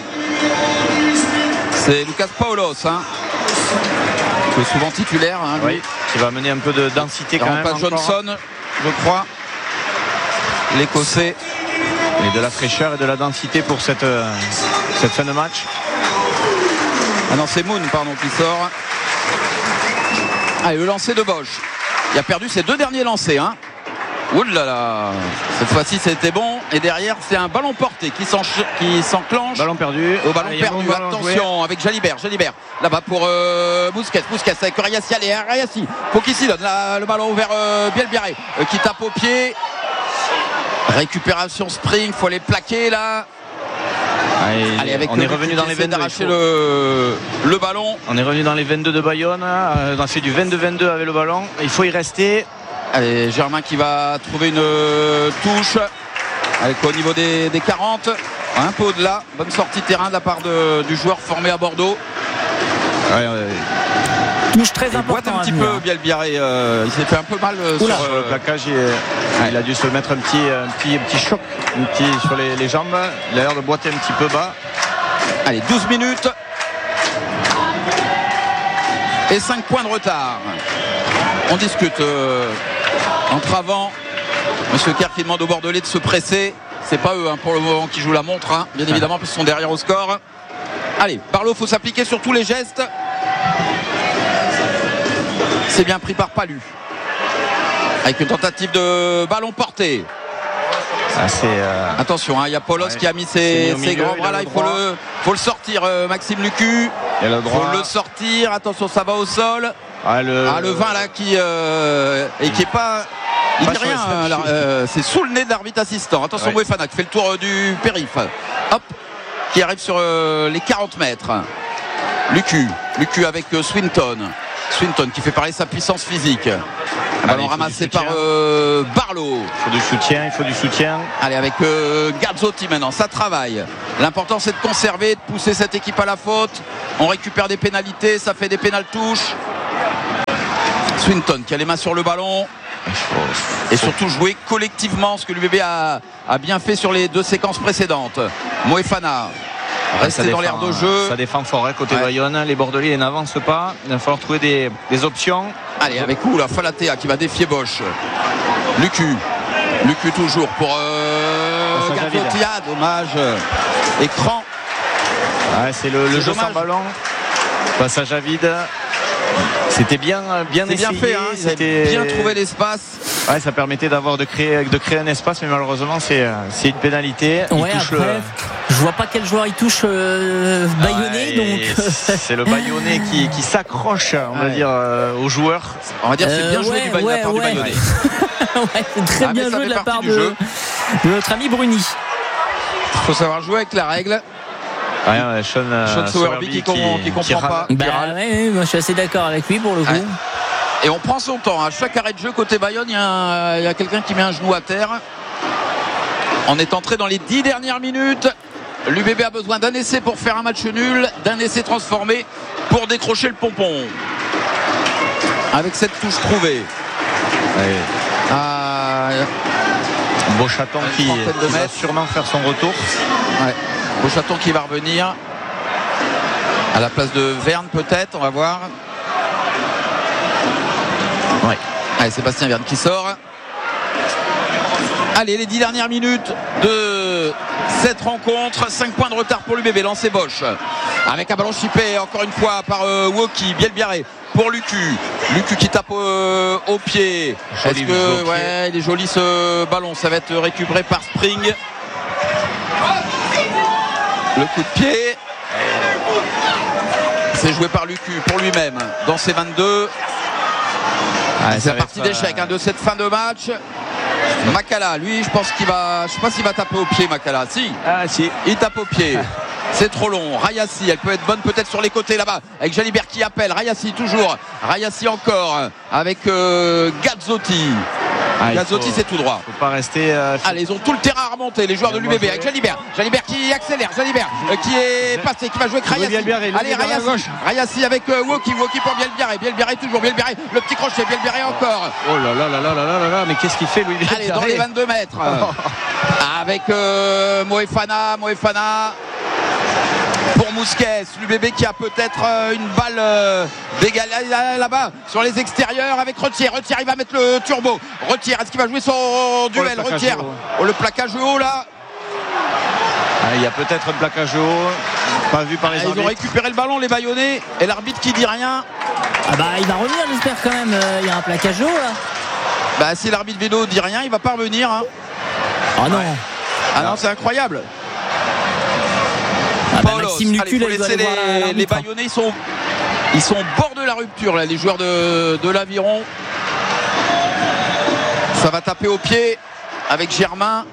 C'est Lucas Paulos, hein, qui est souvent titulaire. Hein, lui. Oui, qui va amener un peu de densité quand même. Pas Johnson, je crois. L'Écossais. Et de la fraîcheur et de la densité pour cette, euh, cette fin de match. Ah non, c'est Moon, pardon, qui sort. Ah, et le lancer de Bosch. Il a perdu ses deux derniers lancers. Hein. Ouh là là. Cette fois-ci, c'était bon. Et derrière, c'est un ballon porté qui s'enclenche. Ballon perdu. Au ballon Allez, perdu. Bon ballon Attention joué. Avec Jalibert. Jalibert. Là-bas pour euh, Mousquet. Mousquet avec Rayassi. Allez, Rayassi. Faut qu'il s'y donne. Là, le ballon vers euh, Bielbiaré euh, qui tape au pied. Récupération Spring. Faut les plaquer là. Allez, Allez, avec on est revenu dans les vingt-deux d'arracher le, le ballon. On est revenu dans les vingt-deux de Bayonne. On a fait du vingt-deux vingt-deux avec le ballon. Il faut y rester. Allez, Germain qui va trouver une touche avec au niveau des, des quarante, un peu au-delà. Bonne sortie de terrain de la part de, du joueur formé à Bordeaux. Ouais, ouais. Touche très important. Il boite un petit peu Bielbiaré. Euh, il s'est fait un peu mal euh, sur, sur le plaquage. Il, ouais. il a dû se mettre un petit, un petit, un petit choc un petit, sur les, les jambes. Il a l'air de boiter un petit peu bas. Allez, douze minutes. Et cinq points de retard. On discute euh, entre avant. Monsieur Kerr qui demande aux Bordelais de se presser. C'est pas eux hein, pour le moment qui jouent la montre, hein, bien évidemment, parce qu'ils sont derrière au score. Allez, Barlow, faut s'appliquer sur tous les gestes. C'est bien pris par Palu. avec une tentative de ballon porté. Ah, c'est, euh... Attention, il hein, y a Paulos ouais. qui a mis ses, ses grands bras là, il faut le, faut le sortir, euh, Maxime Lucu. Il faut le sortir, attention, ça va au sol. Ah, le, ah, le vingt là qui euh, et qui est pas. Il dit rien, hein, euh, c'est sous le nez de l'arbitre assistant. Attention, ouais. Moefana qui fait le tour euh, du périph'. Hop, qui arrive sur euh, les quarante mètres. Lucu, Lucu avec euh, Swinton. Swinton qui fait parler sa puissance physique. Ballon ramassé par euh, Barlow. Il faut du soutien, il faut du soutien. Allez, avec euh, Gazzotti maintenant, ça travaille. L'important c'est de conserver, de pousser cette équipe à la faute. On récupère des pénalités, ça fait des pénales touches. Swinton qui a les mains sur le ballon. Et surtout jouer collectivement, ce que l'U B B a, a bien fait sur les deux séquences précédentes. Moefana. Rester dans l'air de jeu. Ça défend fort hein, côté ouais. Bayonne. Les Bordelais n'avancent pas. Il va falloir trouver des, des options. Allez, avec où la Falatea qui va défier Bosch. Lucu. Lucu toujours pour euh, Gazzotti. Dommage. Écran. Ouais, c'est le, le jeu sans ballon. Passage à vide. C'était bien, bien essayé. Bien fait, hein. C'était bien trouvé l'espace. Ouais, ça permettait d'avoir de créer, de créer un espace, mais malheureusement c'est, c'est une pénalité. Ouais, il touche après, le... je vois pas quel joueur il touche euh, Bayonnais, ouais, donc c'est le Bayonnais qui, qui s'accroche, on va ouais. dire, euh, aux joueurs. On va dire que c'est bien euh, joué ouais, du, Bay- ouais, de la part ouais. du Bayonnais. Ouais, c'est très ah, bien joué de la part de, de notre ami Bruni. Il faut savoir jouer avec la règle. Ouais, ouais, Sean, Sean Sowerby qui, qui, qui comprend qui pas. Bah, ouais, moi, je suis assez d'accord avec lui pour le coup. Ouais. Et on prend son temps. À chaque arrêt de jeu côté Bayonne, il y a, il y a quelqu'un qui met un genou à terre. On est entré dans les dix dernières minutes. L'U B B a besoin d'un essai pour faire un match nul, d'un essai transformé pour décrocher le pompon. Avec cette touche trouvée. Ouais. Euh, Beauchaton qui, qui va sûrement faire son retour. Ouais. Beauchaton qui va revenir à la place de Verne peut-être, on va voir. Ouais. Allez, Sébastien Verne qui sort. Allez, les dix dernières minutes de cette rencontre. cinq points de retard pour l'U B B. Lancé Bosch avec un ballon chippé encore une fois par euh, Woki. Bielbiaré pour Lucu. Lucu qui tape euh, au pied. Joli. Est-ce que ouais, il est joli ce ballon. Ça va être récupéré par Spring. Le coup de pied. C'est joué par Lucu pour lui-même dans ses vingt-deux. Ah, c'est la partie être... d'échec hein, de cette fin de match. Makala, lui, je pense qu'il va. Je sais pas s'il va taper au pied, Makala. Si. Ah, si. Il tape au pied. C'est trop long. Rayassi, elle peut être bonne peut-être sur les côtés là-bas. Avec Jalibert qui appelle. Rayassi toujours. Rayassi encore. Avec euh, Gazzotti. Ah, Gazzotti faut, c'est tout droit. Faut pas rester. Euh, faut... Allez, ils ont tout le terrain à remonter, les joueurs de l'U B B avec Jalibert. Jalibert qui accélère, Jalibert euh, qui est passé, qui va jouer avec Rayassi. Allez, Rayassi. Rayassi avec euh, Woki, Woki pour Bielbiaré. Bielbiaré toujours, Bielbiaré. Le petit crochet, Bielbiaré encore. Oh là là là là là là là, mais qu'est-ce qu'il fait lui? Allez, dans les vingt-deux mètres. Avec euh, Moefana, Moefana. Pour Mousquet, l'U B B qui a peut-être euh, une balle euh, d'égal là-bas sur les extérieurs avec Retière. Retière, il va mettre le turbo. Retière, est-ce qu'il va jouer son duel? Oh, Retière, oh, le plaquage haut là. Ah, il y a peut-être un plaquage haut, pas vu par les ah, arbitres. Ils ont récupéré le ballon, les Bayonnais, et l'arbitre qui dit rien. Ah bah il va revenir, j'espère quand même. Il y a un plaquage haut là. Bah si l'arbitre vidéo dit rien, il va pas revenir. Hein. Ah non. Ah non, c'est incroyable. Ah bah Maxime Lucu, allez, faut laisser les, les Bayonnais, ils sont, ils sont au bord de la rupture là, les joueurs de, de l'Aviron. Ça va taper au pied avec Germain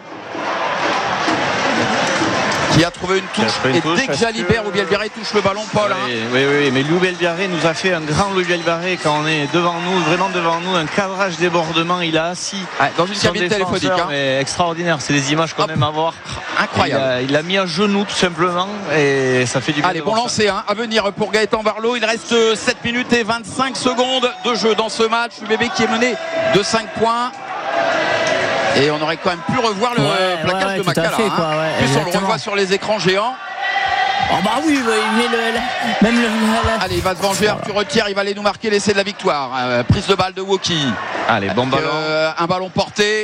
qui a trouvé une touche. Une et touche, dès que Jalibert que... ou Bielbiaré touche le ballon, Paul. Oui, hein. oui, oui, mais Lou Bielbiaré nous a fait un grand Lou Bielbiaré quand on est devant nous, vraiment devant nous, un cadrage débordement. Il a assis ah, dans une cabine téléphonique. Hein. Mais extraordinaire, c'est des images qu'on Hop. aime avoir. Incroyable. Il l'a mis à genoux tout simplement et ça fait du bien. Allez, bon lancer hein, à venir pour Gaëtan Barlow. Il reste sept minutes et vingt-cinq secondes de jeu dans ce match. Le bébé qui est mené de cinq points. Et on aurait quand même pu revoir le ouais, plaquage ouais, ouais, de Makala. fait, quoi, ouais, plus on le revoit sur les écrans géants. Oh bah oui, mais le, le, même le. La... Allez, il va se venger. Arthur Retière, il va aller nous marquer l'essai de la victoire. Euh, prise de balle de Woki. Allez, bon ballon. Euh, un ballon porté.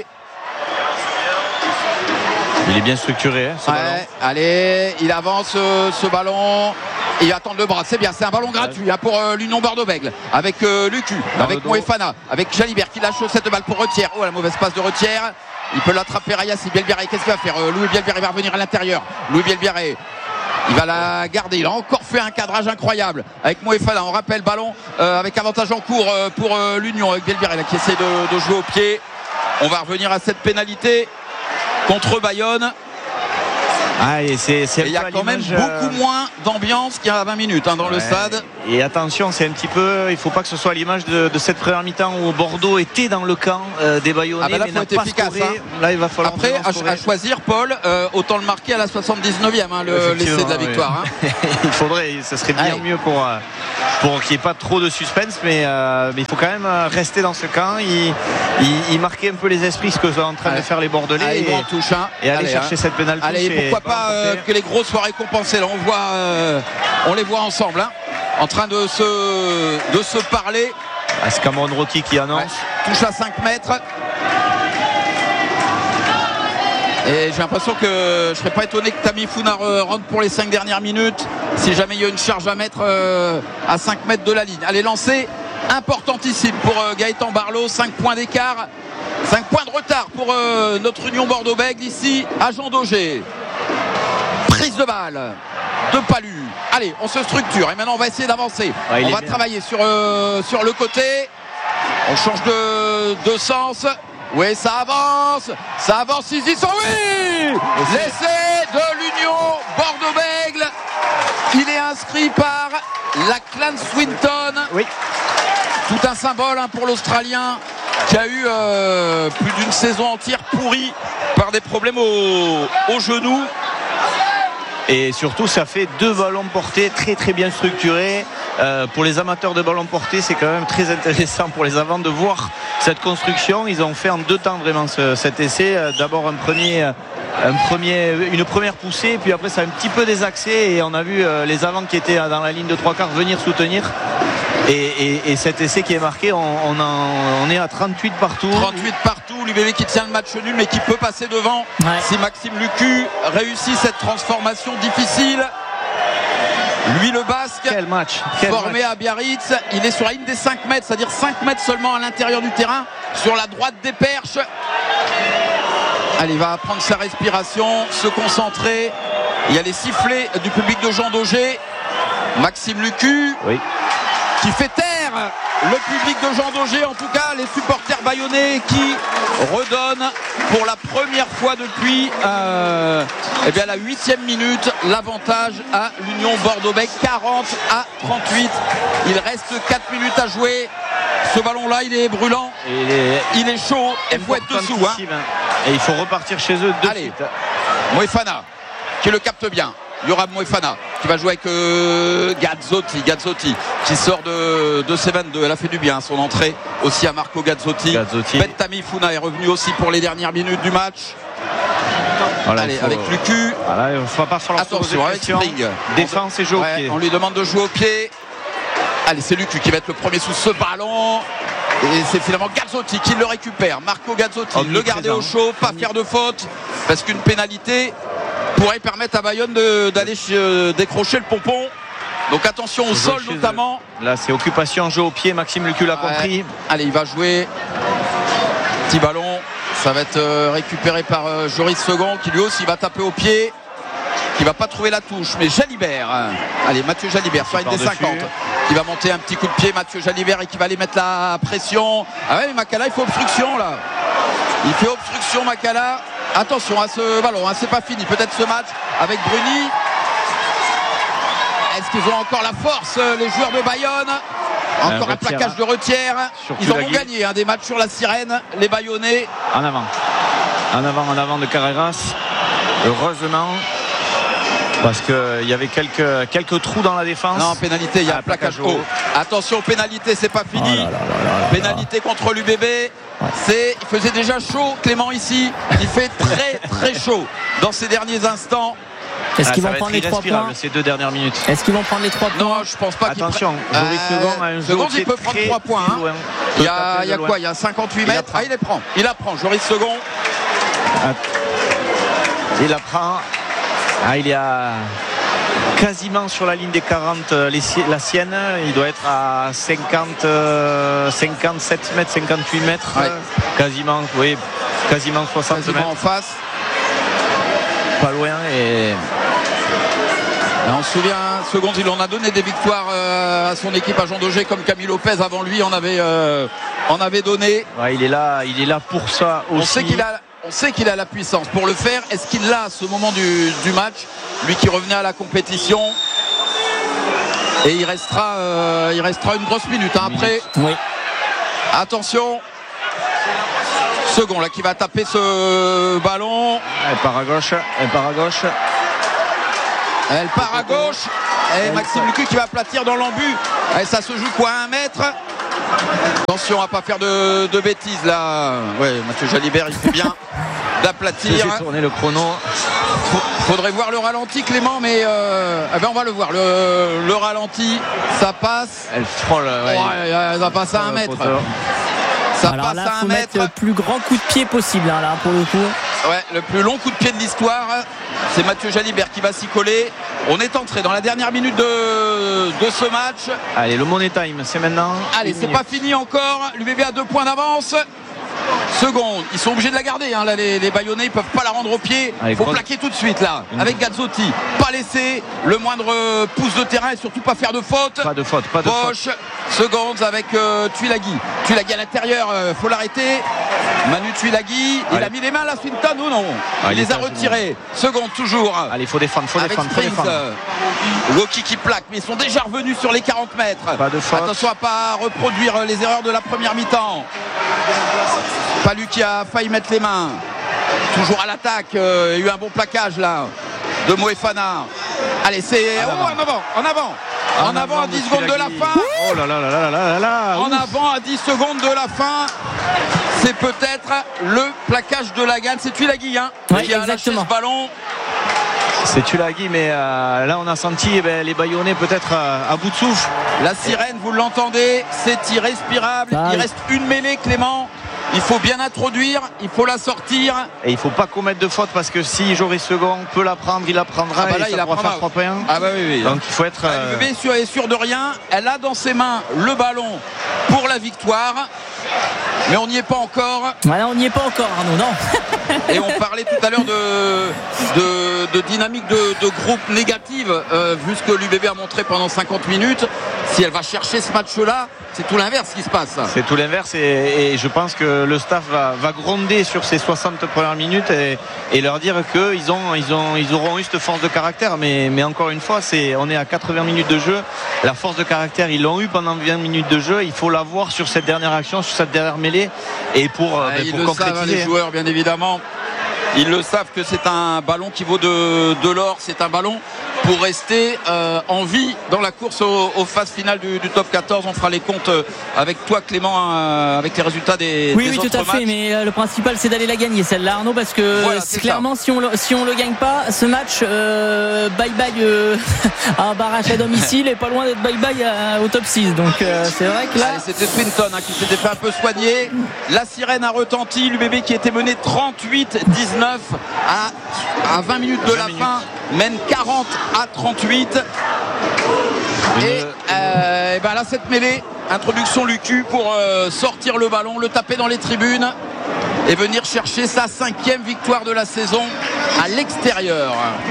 Il est bien structuré, hein, ce ouais, ballon. Allez, il avance euh, ce ballon. Et il va tendre le bras, c'est bien, c'est un ballon gratuit hein, pour euh, l'Union Bordeaux-Bègles avec euh, Lucu, Dans avec Moefana, avec Jalibert qui lâche cette balle pour Retière. Oh la mauvaise passe de Retière. Il peut l'attraper Rayassi. Bielbiarré, qu'est-ce qu'il va faire? euh, Louis Bielbiarré va revenir à l'intérieur. Louis Bielbiarré, il va la garder. Il a encore fait un cadrage incroyable avec Moefana. On rappelle ballon euh, avec avantage en cours euh, pour euh, l'Union avec Bielbiarré là, qui essaie de, de jouer au pied. On va revenir à cette pénalité contre Bayonne. Ah, et c'est, c'est et il y a quand même euh... beaucoup moins d'ambiance qu'il y a vingt minutes hein, dans ouais. le stade. Et attention, c'est un petit peu, il ne faut pas que ce soit l'image de, de cette première mi-temps où Bordeaux était dans le camp euh, des Bayonnais. Ah ben là, mais faut être efficace. Hein. Là, il va falloir. Après, à, à choisir, Paul, euh, autant le marquer à la soixante-dix-neuvième, hein, le, l'essai de la victoire. Hein. Il faudrait, ce serait bien Allez. mieux pour, pour qu'il n'y ait pas trop de suspense, mais, euh, mais il faut quand même rester dans ce camp. Il, il, il marquait un peu les esprits, ce que sont en train Allez. de faire les Bordelais. Allez, et, touche, hein. et aller Allez, chercher hein. cette pénale touche. Allez, pourquoi pas euh, que les gros soient récompensés. Là, on voit, euh, on les voit ensemble, hein, en train de se, de se parler. Ah, c'est Cameron Rocky qui annonce. Ouais, touche à cinq mètres. Et j'ai l'impression que je ne serais pas étonné que Tammy Founa rentre pour les cinq dernières minutes si jamais il y a une charge à mettre euh, à cinq mètres de la ligne. Allez, lancer importantissime pour euh, Gaëtan Barlot, cinq points d'écart, cinq points de retard pour euh, notre Union Bordeaux-Bègles ici à Jean Daugé. Prise de balle de Palu. Allez, on se structure et maintenant on va essayer d'avancer. Ouais, on va bien. travailler sur, euh, sur le côté. On change de, de sens. Oui, ça avance. Ça avance. Ils sont. Oui, l'essai de l'Union Bordeaux-Bègles. Il est inscrit par la Clan Swinton. Oui. Tout un symbole hein, pour l'Australien qui a eu euh, plus d'une saison entière pourrie par des problèmes au, au genou. Et surtout, ça fait deux ballons portés très très bien structurés. Euh, pour les amateurs de ballons portés, c'est quand même très intéressant pour les avants de voir cette construction. Ils ont fait en deux temps vraiment ce, cet essai. Euh, d'abord un premier, un premier, une première poussée, puis après ça a un petit peu désaxé et on a vu euh, les avants qui étaient dans la ligne de trois quarts venir soutenir. Et, et, et cet essai qui est marqué, on, on, en, on est à trente-huit partout. trente-huit partout, l'U B B qui tient le match nul mais qui peut passer devant ouais. si Maxime Lucu réussit cette transformation difficile. Lui le Basque, Quel match. Quel formé match. à Biarritz, il est sur la ligne des cinq mètres, c'est-à-dire cinq mètres seulement à l'intérieur du terrain, sur la droite des perches. Allez, il va prendre sa respiration, se concentrer. Il y a les sifflets du public de Jean Daugé. Maxime Lucu. Oui. Qui fait taire le public de Jean Daugé, en tout cas les supporters bayonnais qui redonnent pour la première fois depuis euh, eh bien, la huitième minute l'avantage à l'Union Bordeaux-Bègles, quarante à trente-huit. Il reste quatre minutes à jouer. Ce ballon là il est brûlant, il est, il est chaud et il faut être dessous hein. Et il faut repartir chez eux de Allez, suite. Moefana qui le capte bien. Yoram Moefana qui va jouer avec euh, Gazzotti, Gazzotti qui sort de, de C vingt-deux. Elle a fait du bien son entrée aussi à Marco Gazzotti. Gazzotti. Ben Tammy Founa est revenu aussi pour les dernières minutes du match. Voilà, Allez, avec Lucu. Voilà, il ne va pas falloir attention avec Spring. Défense et jeu ouais, au pied. On lui demande de jouer au pied. Allez, c'est Lucu qui va être le premier sous ce ballon. Et c'est finalement Gazzotti qui le récupère. Marco Gazzotti, le garder au chaud, pas faire de faute parce qu'une pénalité pourrait permettre à Bayonne de, d'aller euh, décrocher le pompon. Donc attention au sol notamment. Eux. Là c'est occupation, jeu au pied, Maxime Lucu l'a ouais. compris. Allez, il va jouer. Petit ballon. Ça va être euh, récupéré par euh, Joris Second qui lui aussi va taper au pied. Qui va pas trouver la touche. Mais Jalibert. Hein. Allez, Mathieu Jalibert sur la ligne des cinquante. Qui va monter un petit coup de pied, Mathieu Jalibert, et qui va aller mettre la pression. Ah ouais, mais Makala, il fait obstruction là. Il fait obstruction, Makala. Attention à ce ballon, hein, c'est pas fini. Peut-être ce match avec Bruni. Est-ce qu'ils ont encore la force, les joueurs de Bayonne? Encore euh, un plaquage de Retière. Ils en ont gagné hein, des matchs sur la sirène, les Bayonnais. En avant. En avant, en avant de Carreras. Heureusement. Parce qu'il y avait quelques, quelques trous dans la défense. Non, pénalité, il y a ah, un plaquage haut. Attention, pénalité, c'est pas fini. Oh là là là là pénalité là. Contre l'U B B. Ouais. C'est, il faisait déjà chaud, Clément, ici. Il fait très, très chaud dans ces derniers instants. Est-ce ah, qu'ils vont prendre les trois points ces deux dernières minutes? Est-ce qu'ils vont prendre les trois points? Non, je pense pas. Attention, qu'il Joris euh, Second a un jeu Second, il peut prendre trois points. Hein. Il y a, il y a quoi? Il y a cinquante-huit mètres. Ah, il les prend. Il apprend. Joris Second. Il apprend. Ah, il y a. quasiment sur la ligne des quarante, les, la sienne. Il doit être à cinquante, cinquante-sept mètres, cinquante-huit mètres. Ouais. Quasiment, oui, quasiment soixante quasiment mètres. En face. Pas loin. Et... Et on se souvient, seconde, il en a donné des victoires euh, à son équipe à Jean Daugé, comme Camille Lopez avant lui en avait, euh, en avait donné. Ouais, il est là, il est là pour ça aussi. On sait qu'il a, on sait qu'il a la puissance pour le faire. Est-ce qu'il l'a à ce moment du, du match, lui qui revenait à la compétition? Et il restera, euh, il restera une grosse minute hein, après. Oui. Attention. Second là qui va taper ce ballon. Elle part à gauche, elle part à gauche. Elle part à gauche. Et Maxime Lucu qui va aplatir dans l'embut. Et ça se joue quoi à un mètre. Attention à pas faire de, de bêtises là. Ouais, Mathieu Jalibert il fait bien d'aplatir. J'ai tourné le chrono. Faudrait voir le ralenti Clément, mais euh, eh ben on va le voir. Le, le ralenti, ça passe. Elle frôle. Ouais, ouais, elle va passer à un mètre. Ça Alors passe là, à un faut mètre. mettre le plus grand coup de pied possible hein, là pour le coup. Ouais, le plus long coup de pied de l'histoire. C'est Mathieu Jalibert qui va s'y coller. On est entré dans la dernière minute de, de ce match. Allez, le money time, c'est maintenant. Allez, c'est pas fini encore. L'U B B a deux points d'avance. Seconde, ils sont obligés de la garder hein, là, les, les Bayonnais, ils peuvent pas la rendre au pied. Il faut grosse... plaquer tout de suite là mmh. avec Gazzotti, pas laisser le moindre pouce de terrain et surtout pas faire de faute. Pas de faute, pas de Bosch, faute. Seconde avec euh, Tuilagi. Tuilagi à l'intérieur, euh, faut l'arrêter. Manu Tuilagi, il Allez. a mis les mains là Swinton ou non? Allez, il les a retirés. Seconde toujours. Allez, il faut défendre, faut avec défendre, faut défendre. Woki qui plaque, mais ils sont déjà revenus sur les quarante mètres. Pas de faute. Attention à pas reproduire les erreurs de la première mi-temps. Palu qui a failli mettre les mains. Toujours à l'attaque. Euh, il y a eu un bon plaquage là de Moefana. Allez, c'est oh, en avant, en avant. En, en avant à dix secondes de la fin. Oh là là là là là là. En avant à dix secondes de la fin. C'est peut-être le plaquage de la gagne. C'est Tuilagi hein, ouais, qui a exactement. lâché ce ballon. C'est Tuilagi, mais euh, là on a senti eh ben, les Bayonnais peut-être à, à bout de souffle. La sirène, vous l'entendez, c'est irrespirable. Ah, il oui. reste une mêlée, Clément. Il faut bien introduire, il faut la sortir. Et il ne faut pas commettre de faute parce que si Joris Second peut la prendre, il la prendra. Ah bah là, et il ça la faire trois points. Ah bah oui, oui. Donc il faut être. Euh... L'U B B est sûr, est sûr de rien. Elle a dans ses mains le ballon pour la victoire. Mais on n'y est pas encore. Voilà, on n'y est pas encore, Arnaud, non. Et on parlait tout à l'heure de, de, de dynamique de, de groupe négative, euh, vu ce que l'U B B a montré pendant cinquante minutes. Si elle va chercher ce match-là, c'est tout l'inverse qui se passe. C'est tout l'inverse et, et je pense que le staff va, va gronder sur ces soixante premières minutes et, et leur dire qu'ils ont, ils ont, ils auront eu cette force de caractère. Mais, mais encore une fois, c'est, on est à quatre-vingts minutes de jeu. La force de caractère, ils l'ont eu pendant vingt minutes de jeu. Il faut l'avoir sur cette dernière action, sur cette dernière mêlée. Et pour, ah, ben, ils pour le concrétiser. savent, les joueurs, bien évidemment. Ils le savent que c'est un ballon qui vaut de, de l'or. C'est un ballon pour rester euh, en vie dans la course aux, aux phases finales du, du top quatorze. On fera les comptes avec toi, Clément, euh, avec les résultats des, oui, des oui, autres tout à matchs. fait. Mais euh, le principal, c'est d'aller la gagner, celle-là, Arnaud, parce que voilà, c'est clairement, si on le, si on le gagne pas, ce match, euh, bye bye euh, à un barrage à domicile et pas loin d'être bye bye à, au top six. Donc euh, c'est vrai que là, allez, c'était Swinton hein, qui s'était fait un peu soigner. La sirène a retenti. L'U B B qui était mené trente-huit dix-neuf à, à vingt minutes de la minutes. fin mène quarante à trente-huit. Et, euh, et ben là cette mêlée, introduction Lucu pour euh, sortir le ballon, le taper dans les tribunes et venir chercher sa cinquième victoire de la saison à l'extérieur.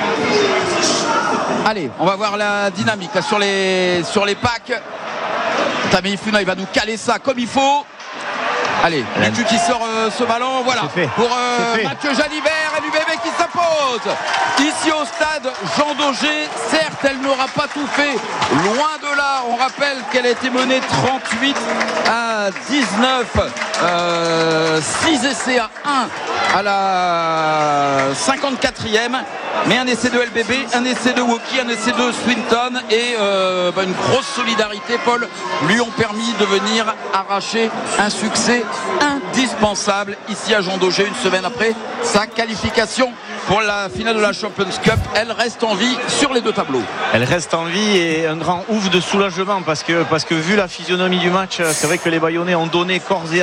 Allez, on va voir la dynamique là, sur les sur les packs. Tammy Funa, il va nous caler ça comme il faut. Allez, Lucu qui sort euh, ce ballon, voilà, pour euh, Mathieu Jalibert et l'U B B qui s'impose ici au stade Jean Daugé. Certes, elle n'aura pas tout fait, loin de là. On rappelle qu'elle a été menée trente-huit à dix-neuf, euh, six essais à un à la cinquante-quatrième. Mais un essai de L B B, un essai de Woki, un essai de Swinton et euh, bah, une grosse solidarité, Paul, lui ont permis de venir arracher un succès indispensable ici à Jean Daugé une semaine après sa qualification pour la finale de la Champions Cup. Elle reste en vie sur les deux tableaux. Elle reste en vie et un grand ouf de soulagement parce que, parce que vu la physionomie du match, c'est vrai que les Bayonnais ont donné corps et âme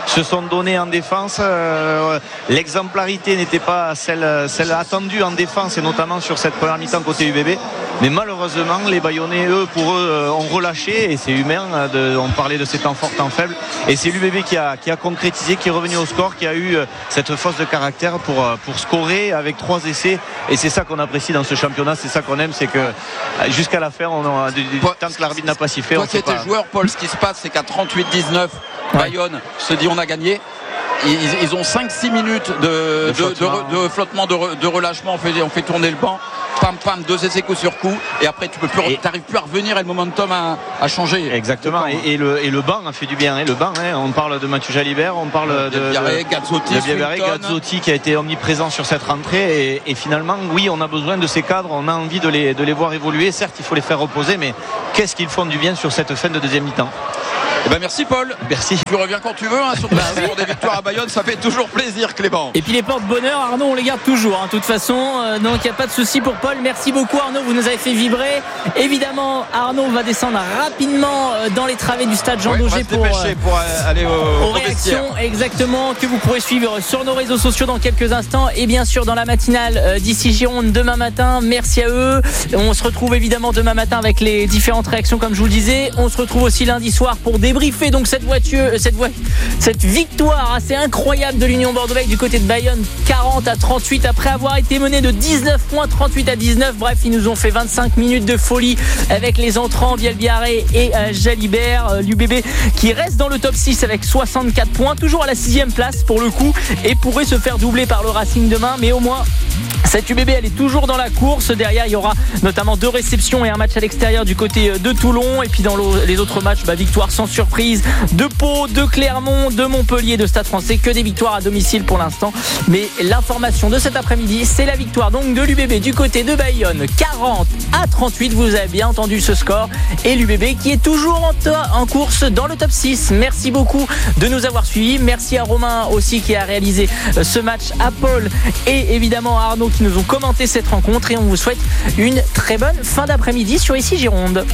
se sont donnés en défense. Euh, l'exemplarité n'était pas celle, celle attendue en défense, et notamment sur cette première mi-temps côté U B B. Mais malheureusement, les Bayonnais, eux, pour eux, ont relâché, et c'est humain. De, on parlait de ces temps forts, temps faibles, et c'est l'U B B qui a, qui a concrétisé, qui est revenu au score, qui a eu cette force de caractère pour, pour scorer avec trois essais. Et c'est ça qu'on apprécie dans ce championnat, c'est ça qu'on aime, c'est que jusqu'à la fin, on a, du, du, tant que l'arbitre n'a pas sifflé. Toi qui étais joueur, Paul, ce qui se passe, c'est qu'à trente-huit dix-neuf, ouais. Bayonne se dit on a gagné. Ils, ils ont cinq six minutes de, de, flottement. de, de, de flottement, de, re, de relâchement. On fait, on fait tourner le banc. Pam, pam, deux essais coup sur coup. Et après, tu peux plus, et t'arrives plus à revenir et le momentum a, a changé. Exactement. Et, et, le, et le banc a fait du bien. Hein. Le banc, hein, on parle de Mathieu Jalibert, on parle de, de, Biarré, Gazzotti, de Biarré, Gazzotti qui a été omniprésent sur cette rentrée. Et, et finalement, oui, on a besoin de ces cadres. On a envie de les, de les voir évoluer. Certes, il faut les faire reposer, mais qu'est-ce qu'ils font du bien sur cette fin de deuxième mi-temps. Eh ben merci Paul. Merci. Tu reviens quand tu veux, hein, sur, sur des victoires à Bayonne, ça fait toujours plaisir, Clément. Et puis les porte-bonheur, Arnaud, on les garde toujours, hein, de toute façon. Euh, donc il n'y a pas de souci pour Paul. Merci beaucoup Arnaud, vous nous avez fait vibrer. Évidemment, Arnaud va descendre rapidement euh, dans les travées du stade Jean ouais, Daugé pour, euh, pour aller au, aux réactions, exactement, que vous pourrez suivre sur nos réseaux sociaux dans quelques instants, et bien sûr dans la matinale euh, d'ici Gironde demain matin. Merci à eux. On se retrouve évidemment demain matin avec les différentes réactions, comme je vous le disais. On se retrouve aussi lundi soir pour débriefer donc cette voiture, cette, vo- cette victoire assez incroyable de l'Union Bordeaux-Bègles du côté de Bayonne, quarante à trente-huit, après avoir été mené de dix-neuf points, trente-huit à dix-neuf. Bref, ils nous ont fait vingt-cinq minutes de folie avec les entrants Bielbiarré et euh, Jalibert. euh, L'U B B qui reste dans le top six avec soixante-quatre points, toujours à la sixième place pour le coup, et pourrait se faire doubler par le Racing demain, mais au moins cette U B B elle est toujours dans la course. Derrière il y aura notamment deux réceptions et un match à l'extérieur du côté de Toulon, et puis dans les autres matchs, bah, victoire sans surprise de Pau, de Clermont, de Montpellier, de Stade Français, que des victoires à domicile pour l'instant. Mais l'information de cet après-midi, c'est la victoire donc de l'U B B du côté de Bayonne, quarante à trente-huit. Vous avez bien entendu ce score, et l'U B B qui est toujours en, to- en course dans le top six. Merci beaucoup de nous avoir suivis. Merci à Romain aussi qui a réalisé ce match, à Paul et évidemment à Arnaud qui nous ont commenté cette rencontre, et on vous souhaite une très bonne fin d'après-midi sur Ici Gironde.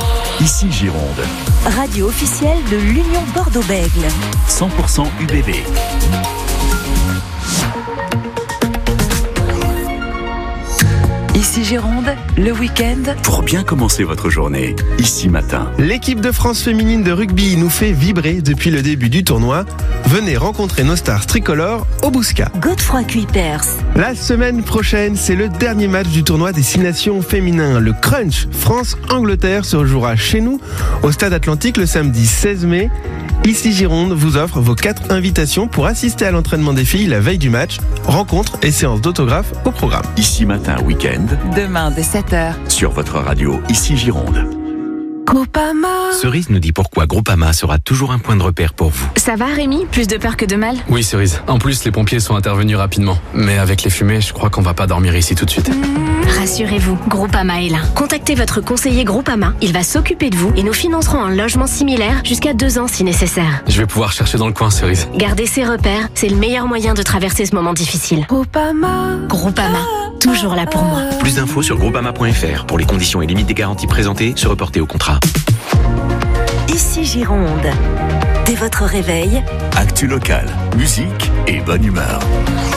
Ici Gironde, Radio officielle de l'Union Bordeaux-Bègles. cent pour cent U B B. Ici Gironde, le week-end. Pour bien commencer votre journée, ici matin. L'équipe de France féminine de rugby nous fait vibrer depuis le début du tournoi. Venez rencontrer nos stars tricolores au Bouscat. Godefroy Cuipers. La semaine prochaine, c'est le dernier match du tournoi des Six Nations féminin. Le Crunch France-Angleterre se jouera chez nous au Stade Atlantique le samedi seize mai. Ici Gironde vous offre vos quatre invitations pour assister à l'entraînement des filles la veille du match. Rencontres et séances d'autographes au programme. Ici matin week-end. Demain dès sept heures. Sur votre radio Ici Gironde. Groupama. Cerise nous dit pourquoi Groupama sera toujours un point de repère pour vous. Ça va Rémi ? Plus de peur que de mal ? Oui Cerise, en plus les pompiers sont intervenus rapidement. Mais avec les fumées, je crois qu'on va pas dormir ici tout de suite. Rassurez-vous, Groupama est là. Contactez votre conseiller Groupama, il va s'occuper de vous et nous financerons un logement similaire jusqu'à deux ans si nécessaire. Je vais pouvoir chercher dans le coin Cerise. Gardez ses repères, c'est le meilleur moyen de traverser ce moment difficile. Groupama. Groupama, toujours là pour moi. Plus d'infos sur groupama point f r. Pour les conditions et limites des garanties présentées, se reporter au contrat. Ici Gironde. Dès votre réveil, Actu locale, musique et bonne humeur.